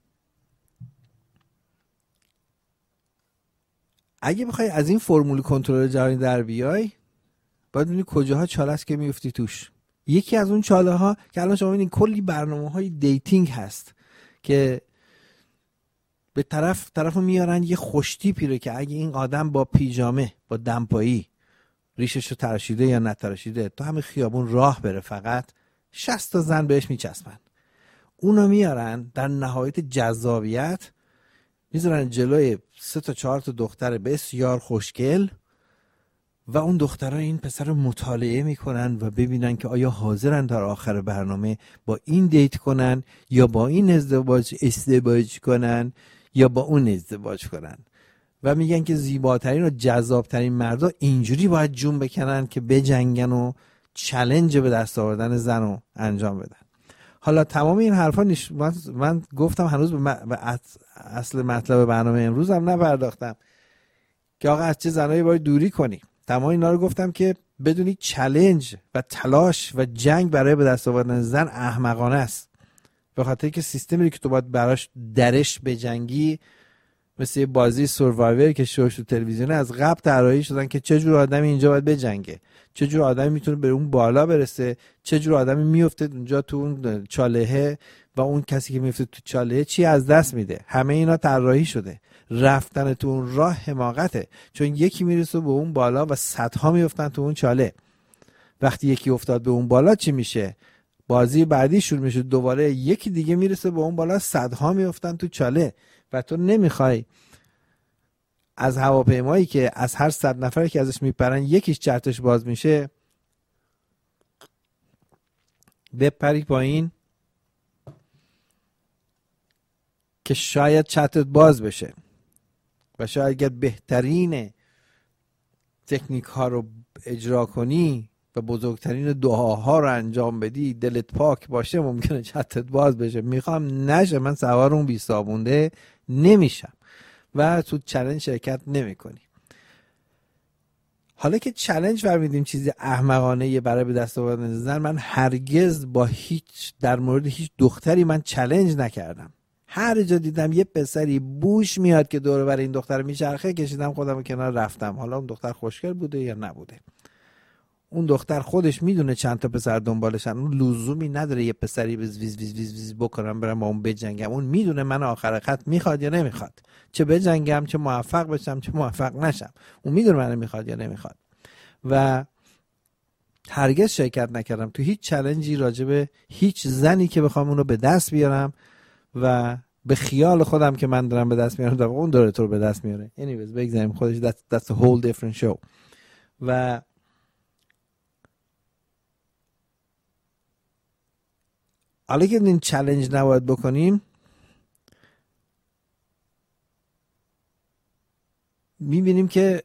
اگه بخوای از این فرمول کنترل جهانی در بیای، باید ببینی کجاها چاله است که میفتی توش. یکی از اون چاله ها که الان شما ببینید کلی برنامه‌های دیتینگ هست که به طرف طرفو میارن یه خوشتیپی رو که اگه این آدم با پیژامه، با دمپایی، ریششو تراشیده یا نتراشیده، تو همین خیابون راه بره، فقط شصت تا زن بهش میچسبن. اونو میارن در نهایت جذابیت، میذارن جلوی سه تا چهار تا دختر بسیار خوشگل و اون دخترها این پسر رو مطالعه میکنن و ببینن که آیا حاضرن در آخر برنامه با این دیت کنن یا با این ازدواج ازدواج کنن یا با اون ازدواج کنن و میگن که زیباترین و جذابترین مردا اینجوری باید جون بکنن که بجنگن و چالش به دست آوردن زن رو انجام بدن. حالا تمام این حرفا نش... من... من گفتم هنوز به, م... به اصل مطلب برنامه امروز هم نپرداختم که آقا از چه زنایی باید دوری کنی. تمام اینا رو گفتم که بدونی چالش و تلاش و جنگ برای به دست آوردن زن احمقانه است، به خاطر که سیستمی که تو باید براش درش بجنگی مثل بازی سوروایور که شوش تو تلویزیون از قبل طراحی شدن که چه جور آدمی اینجا باید بجنگه، چه جور آدمی میتونه به اون بالا برسه، چه جور آدمی میفته اونجا تو اون چالهه و اون کسی که میفته تو چالهه چی از دست میده. همه اینا طراحی شده. رفتن تو اون راه حماقته، چون یکی میرسه به اون بالا و صدها میفتن تو اون چاله. وقتی یکی افتاد به اون بالا چی میشه؟ بازی بعدی شروع میشه، دوباره یکی دیگه میرسه به اون بالا، صدها میفتن تو چاله و تو نمیخوای از هواپیمایی که از هر صد نفری که ازش میپرن یکیش چرتش باز میشه بپری پایین که شاید چرتت باز بشه و شاید اگر بهترین تکنیک ها رو اجرا کنی و بزرگترین دعاها رو انجام بدی، دلت پاک باشه، ممکنه چرتت باز بشه. میخوام نشه، من سوار اون بی صابونده نمیشم و تو چالش شرکت نمی کنی. حالا که چالش فهمیدیم چیزی احمقانه یه برای به دست آوردن زن، من هرگز با هیچ در مورد هیچ دختری من چالش نکردم. هر جا دیدم یه پسری بوش میاد که دور و بر این دختر میچرخه، کشیدم خودم کنار رفتم. حالا اون دختر خوشگل بوده یا نبوده، اون دختر خودش میدونه چند تا پسر دنبالشن، اون لزومی نداره یه پسری ویز ویز ویز ویز ویز بکنم برم با اون بجنگم. اون میدونه من آخر خط میخواد یا نمیخواد، چه بجنگم چه موفق بشم چه موفق نشم، اون میدونه من میخواد یا نمیخواد. و هرگز شرکت نکردم تو هیچ چالنجی راجب هیچ زنی که بخوام اونو به دست بیارم و به خیال خودم که من دارم به دست میارم در اون داره تو رو به دست میاره. anyways بگذاریم خودش that's, that's a whole different show. و حالا که این چالش نباید بکنیم، میبینیم که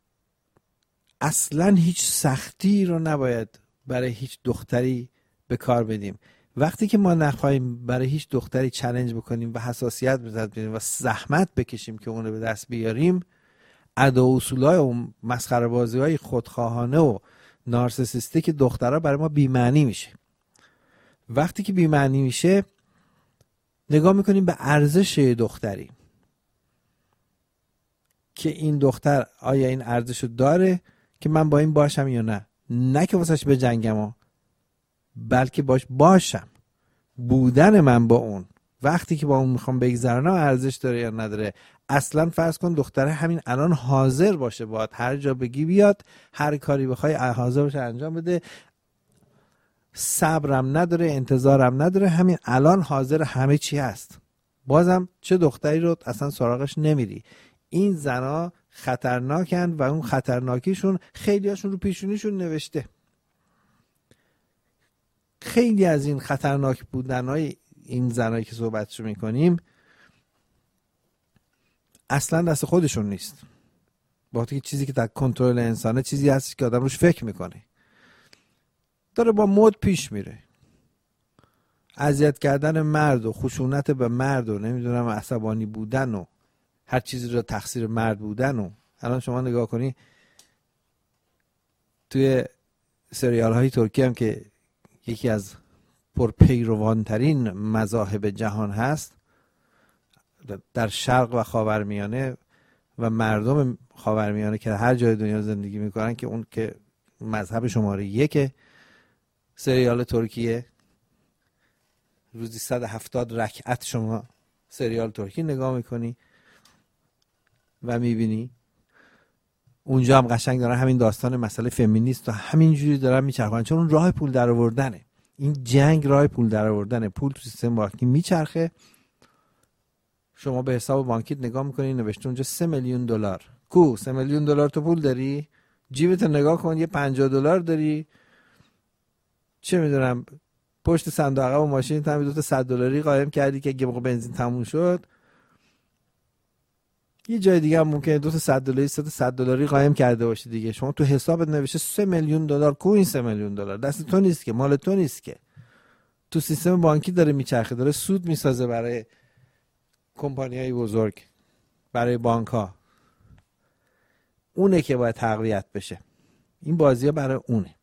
اصلا هیچ سختی رو نباید برای هیچ دختری به کار بدیم. وقتی که ما نخواهیم برای هیچ دختری چالش بکنیم و حساسیت بزنیم و زحمت بکشیم که اون رو به دست بیاریم، ادا و اصولای و مسخره بازی های خودخواهانه و نارسیسیستیک دخترها برای ما بی‌معنی میشه. وقتی که بی‌معنی میشه نگاه میکنیم به ارزش دختری که این دختر آیا این ارزشو داره که من با این باشم یا نه. نه که واسش به جنگم، بلکه باش باشم. بودن من با اون وقتی که با اون میخوام بگذرونم ارزش داره یا نداره. اصلا فرض کن دختره همین الان حاضر باشه باید هر جا بگی بیاد، هر کاری بخوای حاضر باشه انجام بده، صبرم نداره، انتظارم نداره، همین الان حاضر همه چی هست. بازم چه دختری رو اصلا سراغش نمیری. این زنا خطرناکن و اون خطرناکیشون خیلی هاشون رو پیشونیشون نوشته. خیلی از این خطرناک بودنهای این زنایی که صحبتشو میکنیم اصلا دست خودشون نیست. با وقتی چیزی که در کنترل انسانه چیزی هست که آدم روش فکر میکنه، داره با مد پیش میره. اذیت کردن مرد و خشونت به مرد و نمیدونم عصبانی بودن و هر چیزی رو تقصیر مرد بودن. و الان شما نگاه کنی توی سریال های ترکی هم که یکی از پرپیروانترین مذاهب جهان هست در شرق و خاورمیانه و مردم خاورمیانه که هر جای دنیا زندگی میکنن، که اون که مذهب شماره یک سریال ترکیه، روزی صد و هفتاد رکعت شما سریال ترکی نگاه میکنی و میبینی اونجا هم قشنگ دارن همین داستان مسئله فمینیست و همینجوری دارن میچرخن، چون اون راه پول در آوردنه. این جنگ راه پول در آوردنه. پول تو سیستم بانکی میچرخه، شما به حساب بانکیت نگاه میکنی نوشته اونجا سه میلیون دلار. کو سه میلیون دلار تو پول داری؟ جیبت نگاه کن یه پنجاه دلار داری، چه میدونم پشت صندوق عقب ماشین هم دو تا صد دلاری قایم کردی که اگه موقع بنزین تموم شد یه جای دیگه هم ممکنه دو تا صد دلاری سه تا صد دلاری قایم کرده باشی دیگه. شما تو حسابت نوشته سه میلیون دلار. کو این سه میلیون دلار دست تو نیست که، مال تو نیست که، تو سیستم بانکی داره میچرخه، داره سود میسازه برای کمپانی‌های بزرگ، برای بانک‌ها. اونه که باید تقویت بشه. این بازی‌ها برای اونه.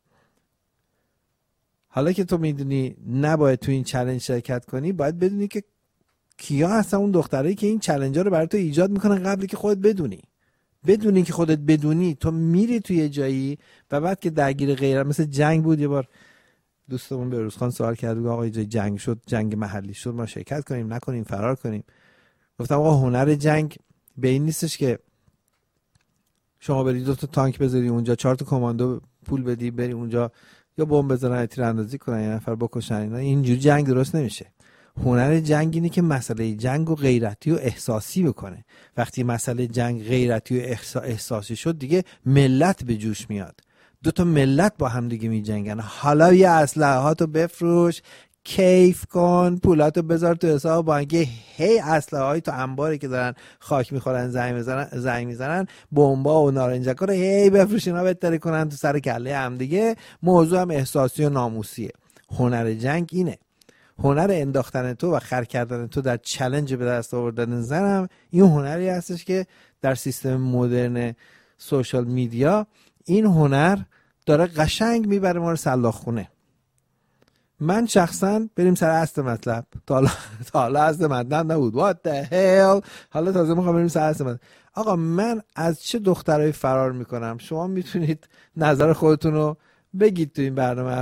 حالا که تو میدونی نباید تو این چالش شرکت کنی، باید بدونی که کیا هستن اون دخترایی که این چالنج‌ها رو برای تو ایجاد میکنن قبلی که خودت بدونی. بدونی که خودت بدونی تو میری توی یه جایی و بعد که درگیر غیره، مثل جنگ بود. یه بار دوستمون بهروز خان سوال کرد، آقا یه جنگ شد، جنگ محلی شد، ما شرکت کنیم نکنیم فرار کنیم؟ گفتم آقا هنر جنگ به این نیستش که شما بری دو تا تانک بذاری اونجا، چهار تا کماندو پول بدی بری اونجا یا بمب بزنن، تیراندازی کنن، یه نفر بکشن. اینا اینجوری جنگ درست نمیشه. هنر جنگ اینه که مسئله جنگ و غیرتی و احساسی بکنه. وقتی مسئله جنگ غیرتی و احساسی شد دیگه ملت به جوش میاد. دو تا ملت با هم دیگه می جنگن. حالا یه اسلحه‌هاتو بفروش، کیف کن، پولاتو بذار تو حساب بانکی، هی اسلحه‌های تو انباری که دارن خاک میخورن زنگ میزنن زنگ میزنن بمبا و نارنجکا رو هی بفروش، اینا بهتره کنن تو سر کله هم دیگه. موضوع هم احساسی و ناموسیه. هنر جنگ اینه. هنر انداختن تو و خر کردن تو در چالش به دست آوردن زنم این هنری هستش که در سیستم مدرن سوشال میدیا این هنر داره قشنگ میبره ما رو سلاخ خونه. من شخصا بریم سر اصل مطلب. تا حالا تا حالا اصل مطلب نبود. What the hell. حالا تازه میخوام بریم سر اصل مطلب. آقا من از چه دخترایی فرار میکنم؟ شما میتونید نظر خودتون رو بگید تو این برنامه.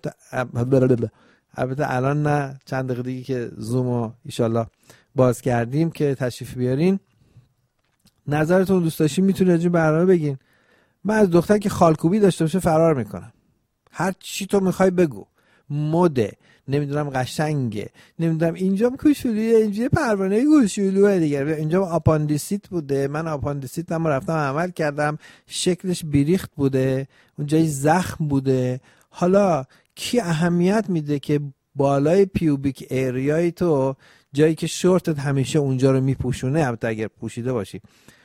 البته الان نه، چند دقیقه دیگه که زومو ایشالله باز کردیم که تشریف بیارین، نظرتون دوست داشتین میتونید راجع به برنامه بگین. من از دختر که خالکوبی داشته باشه فرار میکنم. هر چی تو میخوای بگو، مده، نمیدونم قشنگه، نمیدونم اینجا کوچولویه، اینجا پروانه کوچولوئه دیگه، اینجا آپاندیسیت بوده، من آپاندیسیتم رفتم عمل کردم شکلش بیریخت بوده، اونجای زخم بوده. حالا کی اهمیت میده که بالای پیوبیک ایریای تو، جایی که شورتت همیشه اونجا رو میپوشونه، البته اگر پوشیده باشی،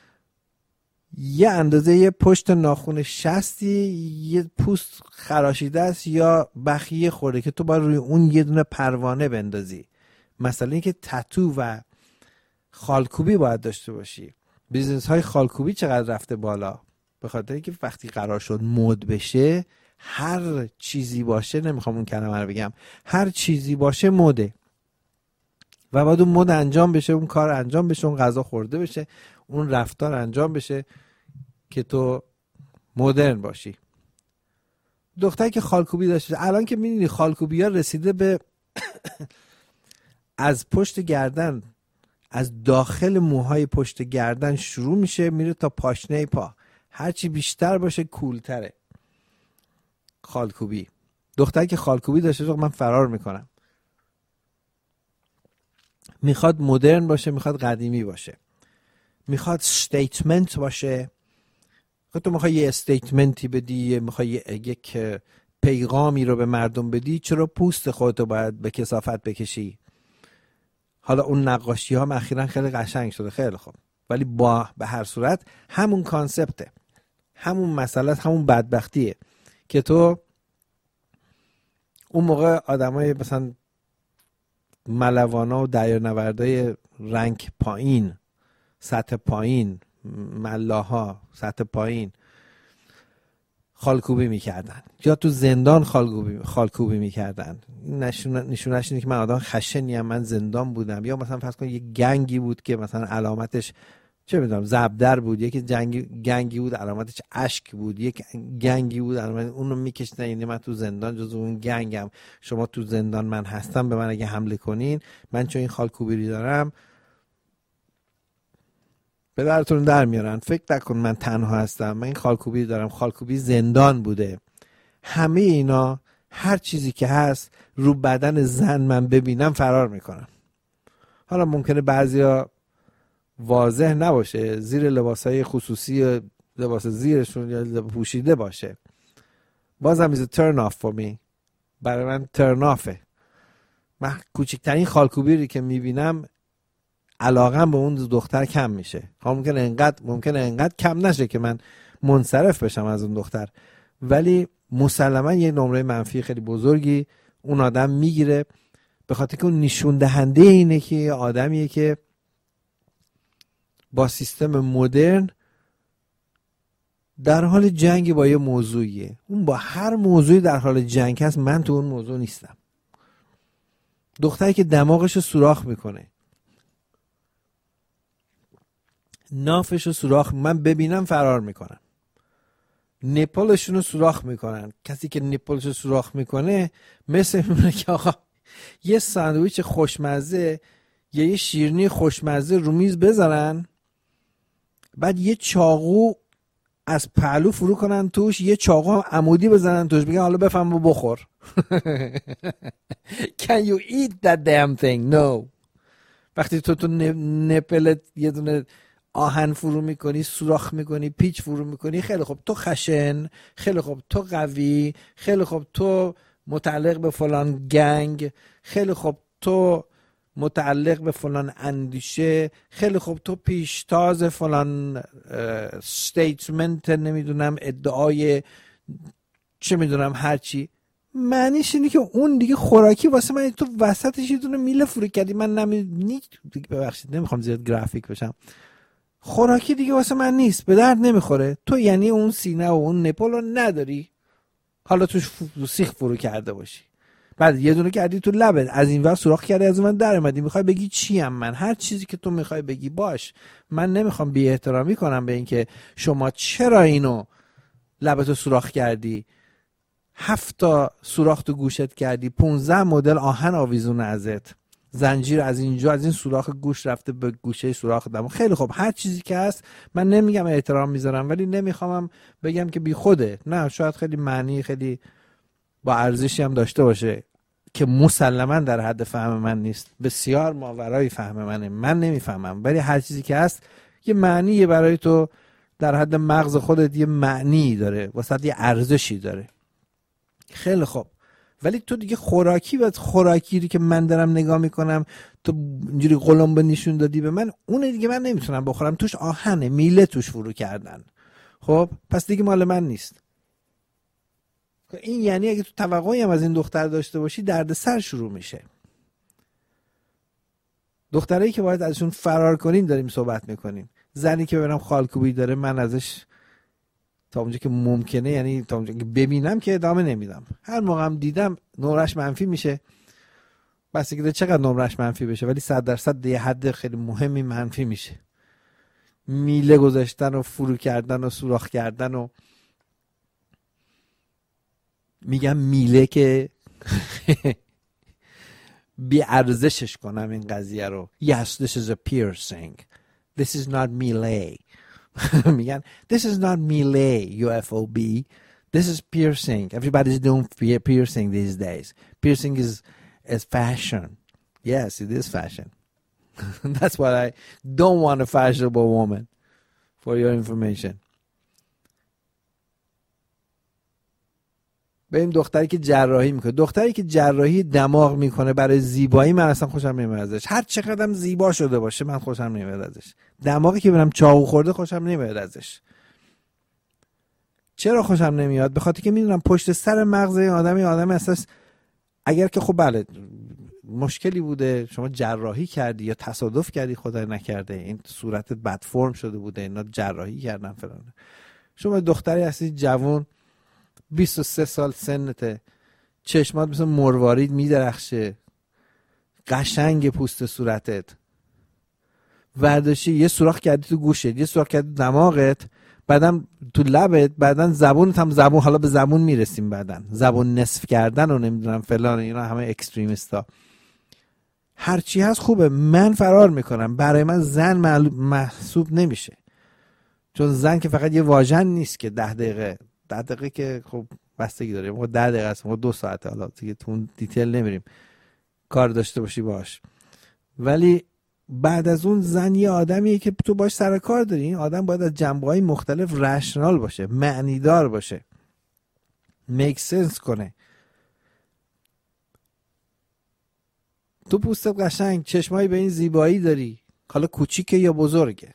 یه اندازه یه پشت ناخن شستی یه پوست خراشیده است یا بخیه خورده که تو باید روی اون یه دونه پروانه بندازی. مثلا اینکه تتو و خالکوبی باید داشته باشی. بیزنس های خالکوبی چقدر رفته بالا؟ به خاطر اینکه وقتی قرار شد مد بشه، هر چیزی باشه، نمیخوام اون کلمه رو بگم، هر چیزی باشه مده و بعد اون مد انجام بشه، اون کار انجام بشه، اون غذا خورده بشه، اون رفتار انجام بشه که تو مدرن باشی. دختری که خالکوبی داشته، الان که می‌بینی خالکوبی ها رسیده به از پشت گردن، از داخل موهای پشت گردن شروع میشه میره تا پاشنه پا، هرچی بیشتر باشه کولتره. خالکوبی، دختری که خالکوبی داشته من فرار میکنم. میخواد مدرن باشه، میخواد قدیمی باشه، میخواد استیتمنت باشه. تو میخوای یه استیتمنتی بدی، میخوای یک پیغامی رو به مردم بدی، چرا پوست خودتو باید به کثافت بکشی؟ حالا اون نقاشی ها اخیراً خیلی قشنگ شده، خیلی خوب، ولی با به هر صورت همون کانسپته، همون مسئله، همون بدبختیه که تو اون موقع آدمای مثلا ملوانا و دریانوردای رنگ پایین، سطح پایین، ملاها سطح پایین خالکوبی میکردن یا تو زندان خالکوبی خالکوبی میکردن. نشونش اینه که من آدم خشنیم، من زندان بودم. یا مثلا فرض کن یک گنگی بود که مثلا علامتش چه میدونم زبدر بود، یک جنگی گنگی بود علامتش اشک بود، یک گنگی بود علامت اون رو میکشتن، یعنی من تو زندان جزو اون گنگم، شما تو زندان من هستم، به من اگه حمله کنین، من چون این خالکوبی دارم به درتون در میارن. فکر نکن من تنها هستم، من این خالکوبی دارم. خالکوبی زندان بوده. همه اینا، هر چیزی که هست رو بدن زن من ببینم فرار میکنم. حالا ممکنه بعضیا واضح نباشه، زیر لباسای خصوصی، لباس زیرشون یا پوشیده باشه، بازم is a turn off for me. برای من turn offه. من کوچکترین خالکوبی که میبینم علاقم به اون دختر کم میشه. ممکنه انقدر ممکنه انقدر کم نشه که من منصرف بشم از اون دختر، ولی مسلما یه نمره منفی خیلی بزرگی اون آدم میگیره، به خاطر که اون نشون دهنده اینه که آدمیه که با سیستم مدرن در حال جنگ با یه موضوعیه. اون با هر موضوعی در حال جنگ هست، من تو اون موضوع نیستم. دختری که دماغشو سوراخ میکنه، نافشو سوراخ، من ببینم فرار میکنم. نپلشونو سوراخ میکنن. کسی که نپلشو سوراخ میکنه مثل میمونه که آقا یه ساندویچ خوشمزه یا یه شیرینی خوشمزه رو میز بذارن، بعد یه چاقو از پهلو فرو کنن توش، یه چاقو هم عمودی بزنن توش، بگن حالا بفهم و بخور. Can you eat that damn thing? No. وقتی تو تو نپلت یه دونه آهن فرو میکنی، سوراخ میکنی، پیچ فرو میکنی، خیلی خوب تو خشن، خیلی خوب تو قوی، خیلی خوب تو متعلق به فلان گنگ، خیلی خوب تو متعلق به فلان اندیشه، خیلی خوب تو پیشتاز فلان استیتمنت، نمیدونم ادعای چه میدونم هرچی. معنیش اینه که اون دیگه خوراکی واسه من، تو وسطش یه دونه میله فرو کردی، من نمی ببخشید نمیخوام زیاد گرافیک بشم، خوراکی دیگه واسه من نیست، به درد نمیخوره. تو یعنی اون سینه و اون نپل رو نداری، حالا توش سیخ فرو کرده باشی، بعد یه دونه کردی تو لبت، از این ور سوراخ کردی، از اون ور در اومدی، میخوای بگی چی ام من؟ هر چیزی که تو میخوای بگی باش. من نمیخوام بی احترامی کنم به این که شما چرا اینو لبتو سوراخ کردی، هفت تا سوراخ تو گوشت کردی، پونزده مدل آهن آویزونه ازت، زنجیر از اینجا از این سوراخ گوش رفته به گوشه سوراخ دماغ. خیلی خوب، هر چیزی که هست من نمیگم احترام میذارم، ولی نمیخوامم بگم که بی خوده. نه، شاید خیلی معنی خیلی با ارزشی هم داشته باشه که مسلما در حد فهم من نیست، بسیار ماورای فهم منه، من نمیفهمم، ولی هر چیزی که هست یه معنی برای تو در حد مغز خودت، یه معنی داره، واسه یه ارزشی داره. خیلی خوب، ولی تو دیگه خوراکی و خوراکی رو که من دارم نگاه میکنم تو اینجوری قلمبه نشون دادی به من، اون دیگه من نمیتونم بخورم، توش آهنه، میله توش فرو کردن. خب پس دیگه مال من نیست. این یعنی اگه تو توقعی هم از این دختر داشته باشی دردسر شروع میشه. دخترایی که باید ازشون فرار کنین داریم صحبت میکنیم. زنی که ببینم خالکوبی داره من ازش تا اونجا که ممکنه، یعنی تا اونجا که ببینم که ادامه نمیدم. هر موقع هم دیدم نمرش منفی میشه، بس که چقدر نمرش منفی بشه، ولی صد درصد یه حد خیلی مهمی منفی میشه. میله گذاشتن و فرو کردن و سوراخ کردن و میگم میله که بی ارزشش کنم این قضیه رو. Yes, this is a piercing. This is not melee. میگن this is not melee, U F O B. This is piercing. Everybody's doing piercing these days. Piercing is is fashion. Yes, it is fashion. That's why I don't want a fashionable woman, for your information. به این دختری که جراحی میکنه، دختری که جراحی دماغ میکنه برای زیبایی، من اصلا خوشم نمیاد ازش. هر چقدرم زیبا شده باشه من خوشم نمیاد ازش. دماغی که برم چاقو خورده خوشم نمیاد ازش. چرا خوشم نمیاد؟ به خاطر که میدونم پشت سر مغز این آدم این آدم اساس اگر که خب بله مشکلی بوده، شما جراحی کردی یا تصادف کردی، خدای نکرده این صورتت بد فرم شده بوده، اینا جراحی کردن فلان، شما دختری هستی جوان، بیست و سه سال سنته، چشمات مثل مروارید میدرخشه، قشنگ پوست صورتت، ورداشی یه سوراخ کردی تو گوشت، یه سوراخ کردی تو دماغت، بعدم تو لبت، بعدم زبونت هم زبون، حالا به زبون میرسیم، بعدن زبون نصف کردن و نمیدونم فلان، اینا همه اکستریمیستا. هرچی هست خوبه، من فرار میکنم. برای من زن محسوب نمیشه، چون زن که فقط یه واژن نیست که ده دقیقه ده دقیقه که خب بستگی داره، ما ده دقیقه است، ما دو ساعته، حالا دیگه تو اون دیتیل نمیریم، کار داشته باشی باش. ولی بعد از اون زن یه آدمیه که تو باش سر کار داری. این آدم باید از جنبه‌های مختلف رشنال باشه، معنیدار باشه، میک سنس کنه. تو پوستت قشنگ، چشمایی به این زیبایی داری، حالا کوچیکه یا بزرگه،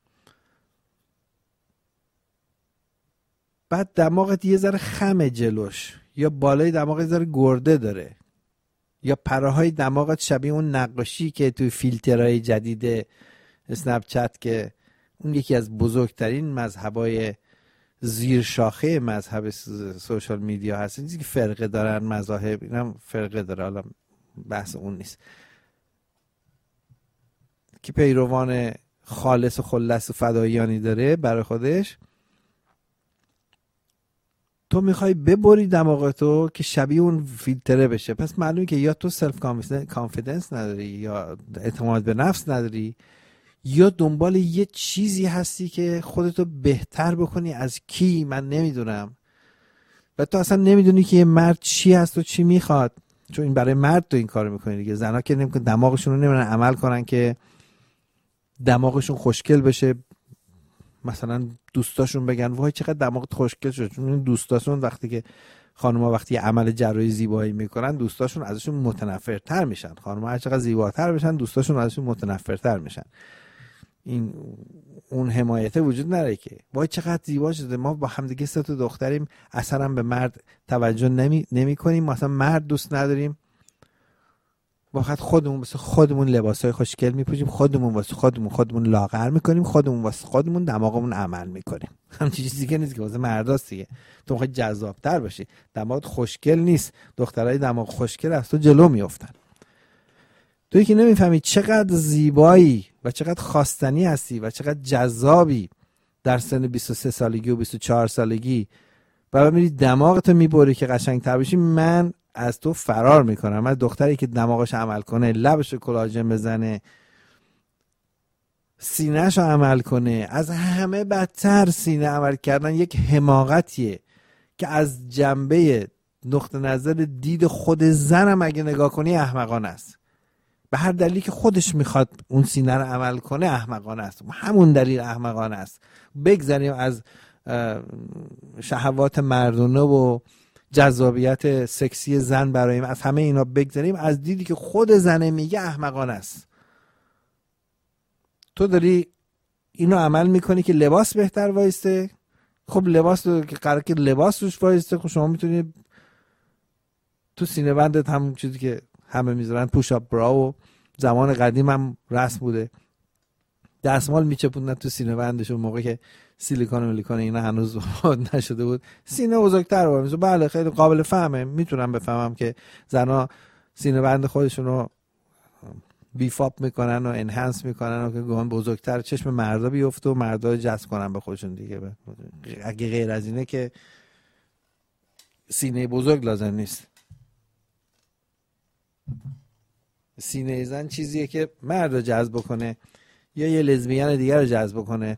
بعد دماغت یه ذره خمه جلوش، یا بالای دماغت یه ذره گرده داره، یا پره‌های دماغت شبیه اون نقاشی که توی فیلترهای جدید اسنپ چت، که اون یکی از بزرگترین مذهبای زیر شاخه مذهب سوشال میدیا هست. چیزی که فرقه دارن مذاهب، اینم فرقه داره، حالا بحث اون نیست، که پیروان خالص و خلص و فداییانی داره برای خودش. تو میخوای ببری دماغتو که شبیه اون فیلتره بشه، پس معلومه که یا تو سلف کانفیدنس نداری، یا اعتماد به نفس نداری، یا دنبال یه چیزی هستی که خودتو بهتر بکنی از کی، من نمیدونم. و تو اصلا نمیدونی که یه مرد چی هست و چی میخواد، چون این برای مرد تو این کارو میکنی دیگه. زنا که نمیکنن، دماغشون رو نمیدونن عمل کنن که دماغشون خوشگل بشه، مثلا دوستاشون بگن وای چقدر دماغت خوشگل شد، چون این دوستاشون وقتی که خانم‌ها وقتی عمل جراحی زیبایی میکنن دوستاشون ازشون متنفرتر میشن. خانم‌ها هر چقدر زیباتر بشن دوستاشون ازشون متنفرتر میشن. این اون حمایت وجود نداره که وای چقدر زیبا شده، ما با همدیگه سه تا دختریم اصلا به مرد توجه نمی نمی‌کنیم، مثلا مرد دوست نداریم. واقعا خودمون واسه خودمون لباسای خوشگل میپوشیم، خودمون واسه خودمون خودمون لاغر میکنیم، خودمون واسه خودمون دماغمون عمل میکنیم. همین چیزی که نیست که واسه مرداست دیگه. تو میخوای جذاب‌تر باشی، دماغت خوشگل نیست، دخترای دماغ خوشگل از تو جلو میافتن. تویی که نمیفهمی چقدر زیبایی و چقدر خواستنی هستی و چقدر جذابی در سن بیست و سه سالگی و بیست و چهار سالگی و میری دماغتو میبری که قشنگ‌تر بشی، من از تو فرار میکنم. من دختری که دماغش عمل کنه، لبش کلاژن بزنه، سینه‌ش عمل کنه، از همه بدتر سینه عمل کردن یک حماقتیه که از جنبه نقطه نظر دید خود زنم اگه نگاه کنی احمقانه است. به هر دلیلی که خودش میخواد اون سینه رو عمل کنه احمقانه است، همون دلیل احمقانه است. بگذاریم از شهوات مردونه و جذابیت سکسی زن برایم، از همه اینا بگذاریم، از دیدی که خود زنه میگه احمقانه است. تو داری اینو عمل میکنی که لباس بهتر وایسته. خب لباس که قرار که لباس روش وایسته، خب شما میتونی تو سینه بندت همون چیزی که همه میذارن پوش اپ برا و زمان قدیم هم رسم بوده، دستمال میچپوندن تو سینه بندش اون موقع که سیلیکون و میلیکون اینا هنوز وارد نشده بود، سینه بزرگتر بود. بله خیلی قابل فهمه، میتونم بفهمم که زنا سینه بند خودشون رو بیفاپ میکنن و انهانس میکنن و که گوهان بزرگتر چشم مردا بیفته و مردا جذب کنن به خودشون دیگه. اگه غیر از اینه که سینه بزرگ لازم نیست. سینه زن چیزیه که مرد رو جذب کنه یا یه لزبیان دیگر رو جذب کنه.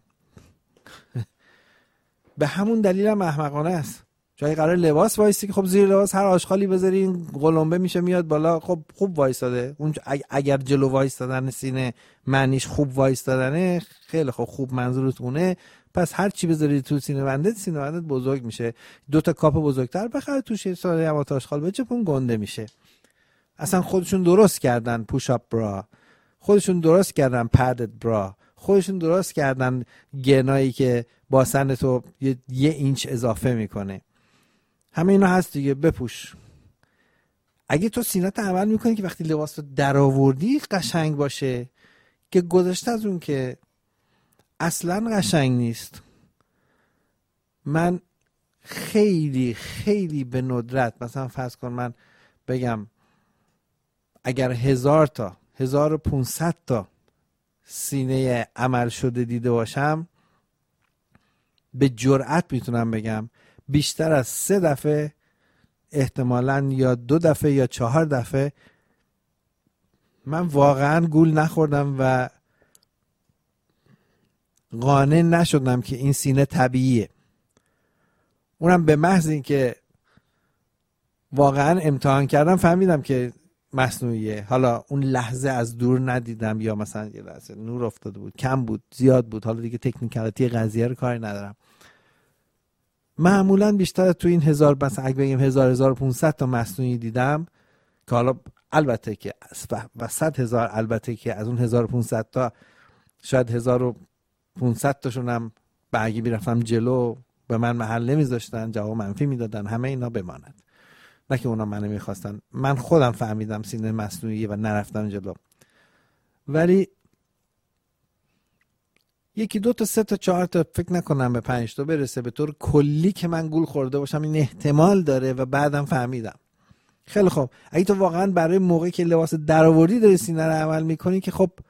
به همون دلیل هم احمقانه است. جای قرار لباس وایسی که خب زیر لباس هر آشغالی بذاری این قلمبه میشه میاد بالا، خب خوب وایساده. اون اگر جلو وایسادن سینه معنیش خوب وایسادنه، خیلی خوب خوب منظورت اونه، پس هر چی بذاری تو سینه بندت، سینه بندت بزرگ میشه. دو تا کاپ بزرگتر بخره توش یه ساده هم آشغال بچپون گنده میشه. اصلا خودشون درست کردن پوش اپ برا، خودشون درست کردن پدد برا، خودشون درست کردن گنایی که با سن تو یه, یه اینچ اضافه میکنه. همه اینا هست دیگه، بپوش. اگه تو سینت عمل میکنی که وقتی لباس رو در آوردی قشنگ باشه، که گذشته از اون که اصلا قشنگ نیست. من خیلی خیلی به ندرت، مثلا فرض کن من بگم اگر هزار تا هزار و پونصد تا سینه عمل شده دیده باشم، به جرئت میتونم بگم بیشتر از سه دفعه احتمالاً یا دو دفعه یا چهار دفعه من واقعاً گول نخوردم و قانع نشدم که این سینه طبیعیه. اونم به محض این که واقعاً امتحان کردم فهمیدم که مصنوعیه. حالا اون لحظه از دور ندیدم یا مثلا یه لحظه نور افتاده بود، کم بود، زیاد بود، حالا دیگه تکنیکالیتی قضیه رو کاری ندارم. معمولا بیشتر تو این هزار، مثلا اگه بگیم هزار هزار و پونصد تا مصنوعی دیدم که حالا البته که و صد هزار، البته که از اون هزار و پونصد تا شاید هزار و پونصد تاشون هم برگی بیرفتم جلو به من محل نمیذاشتن، جواب منفی میدادن، همه اینا بماند. نه که اونا منو میخواستن، من خودم فهمیدم سینه مصنوعیه و نرفتم جلو. ولی یکی دو تا سه تا چهار تا فکر نکنم به پنج تا برسه به طور کلی که من گول خورده باشم این احتمال داره و بعدم فهمیدم. خیلی خوب، اگه تو واقعا برای موقعی که لباس درآوردی داری سینه رو عمل میکنی که خب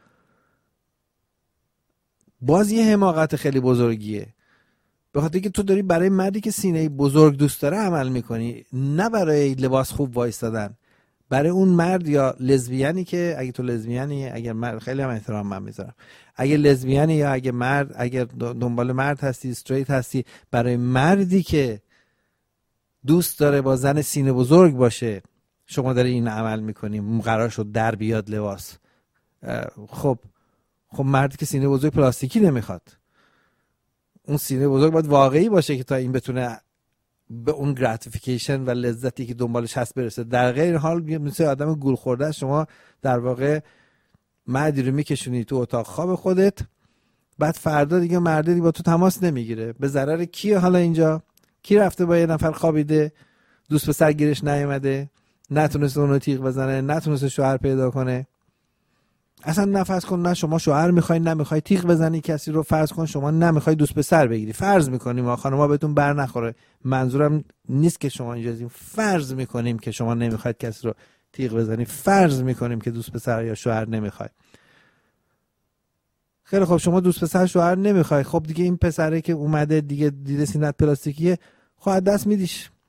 باز یه حماقت خیلی بزرگیه، به خاطر که تو داری برای مردی که سینه بزرگ دوست داره عمل میکنی، نه برای لباس خوب وایستادن. برای اون مرد یا لزبیانی که، اگه تو لزبیانی، اگر مرد، خیلی هم احترام من میذارم، اگه لزبیانی یا اگه مرد، اگر دنبال مرد هستی، استریت هستی، برای مردی که دوست داره با زن سینه بزرگ باشه شما داری این عمل میکنی، قرار شد در بیاد لباس. خب خب مردی که سینه بزرگ پلاستیکی نمیخواد، اون سینه بزرگ باید واقعی باشه که تا این بتونه به اون گراتیفیکیشن و لذتی که دنبالش هست برسه. در غیر حال مثل آدم گول خورده شما در واقع مردی رو میکشونی تو اتاق خواب خودت، بعد فردا دیگه مردی با تو تماس نمیگیره. به ضرر کیه حالا اینجا؟ کی رفته با یه نفر خوابیده دوست به سر گیرش نیومده؟ نتونست اونو تیغ بزنه، نتونست شوهر پیدا کنه. اصلا نفرض کن نه شما شوهر میخوای نمیخوای تیغ بزنی کسی رو، فرض کن شما نمیخوای دوست پسر بگیری، فرض میکنیم ما خانم‌ها بهتون بر نخوره، منظورم نیست که شما اینجا، فرض میکنیم که شما نمیخواید کسی رو تیغ بزنی، فرض میکنیم که دوست پسر یا شوهر نمیخوای. خیلی خب شما دوست پسر شوهر نمیخوای، خب دیگه این پسره که اومده دیگه دیده سینت پلاستیکیه، خب دست میدیش،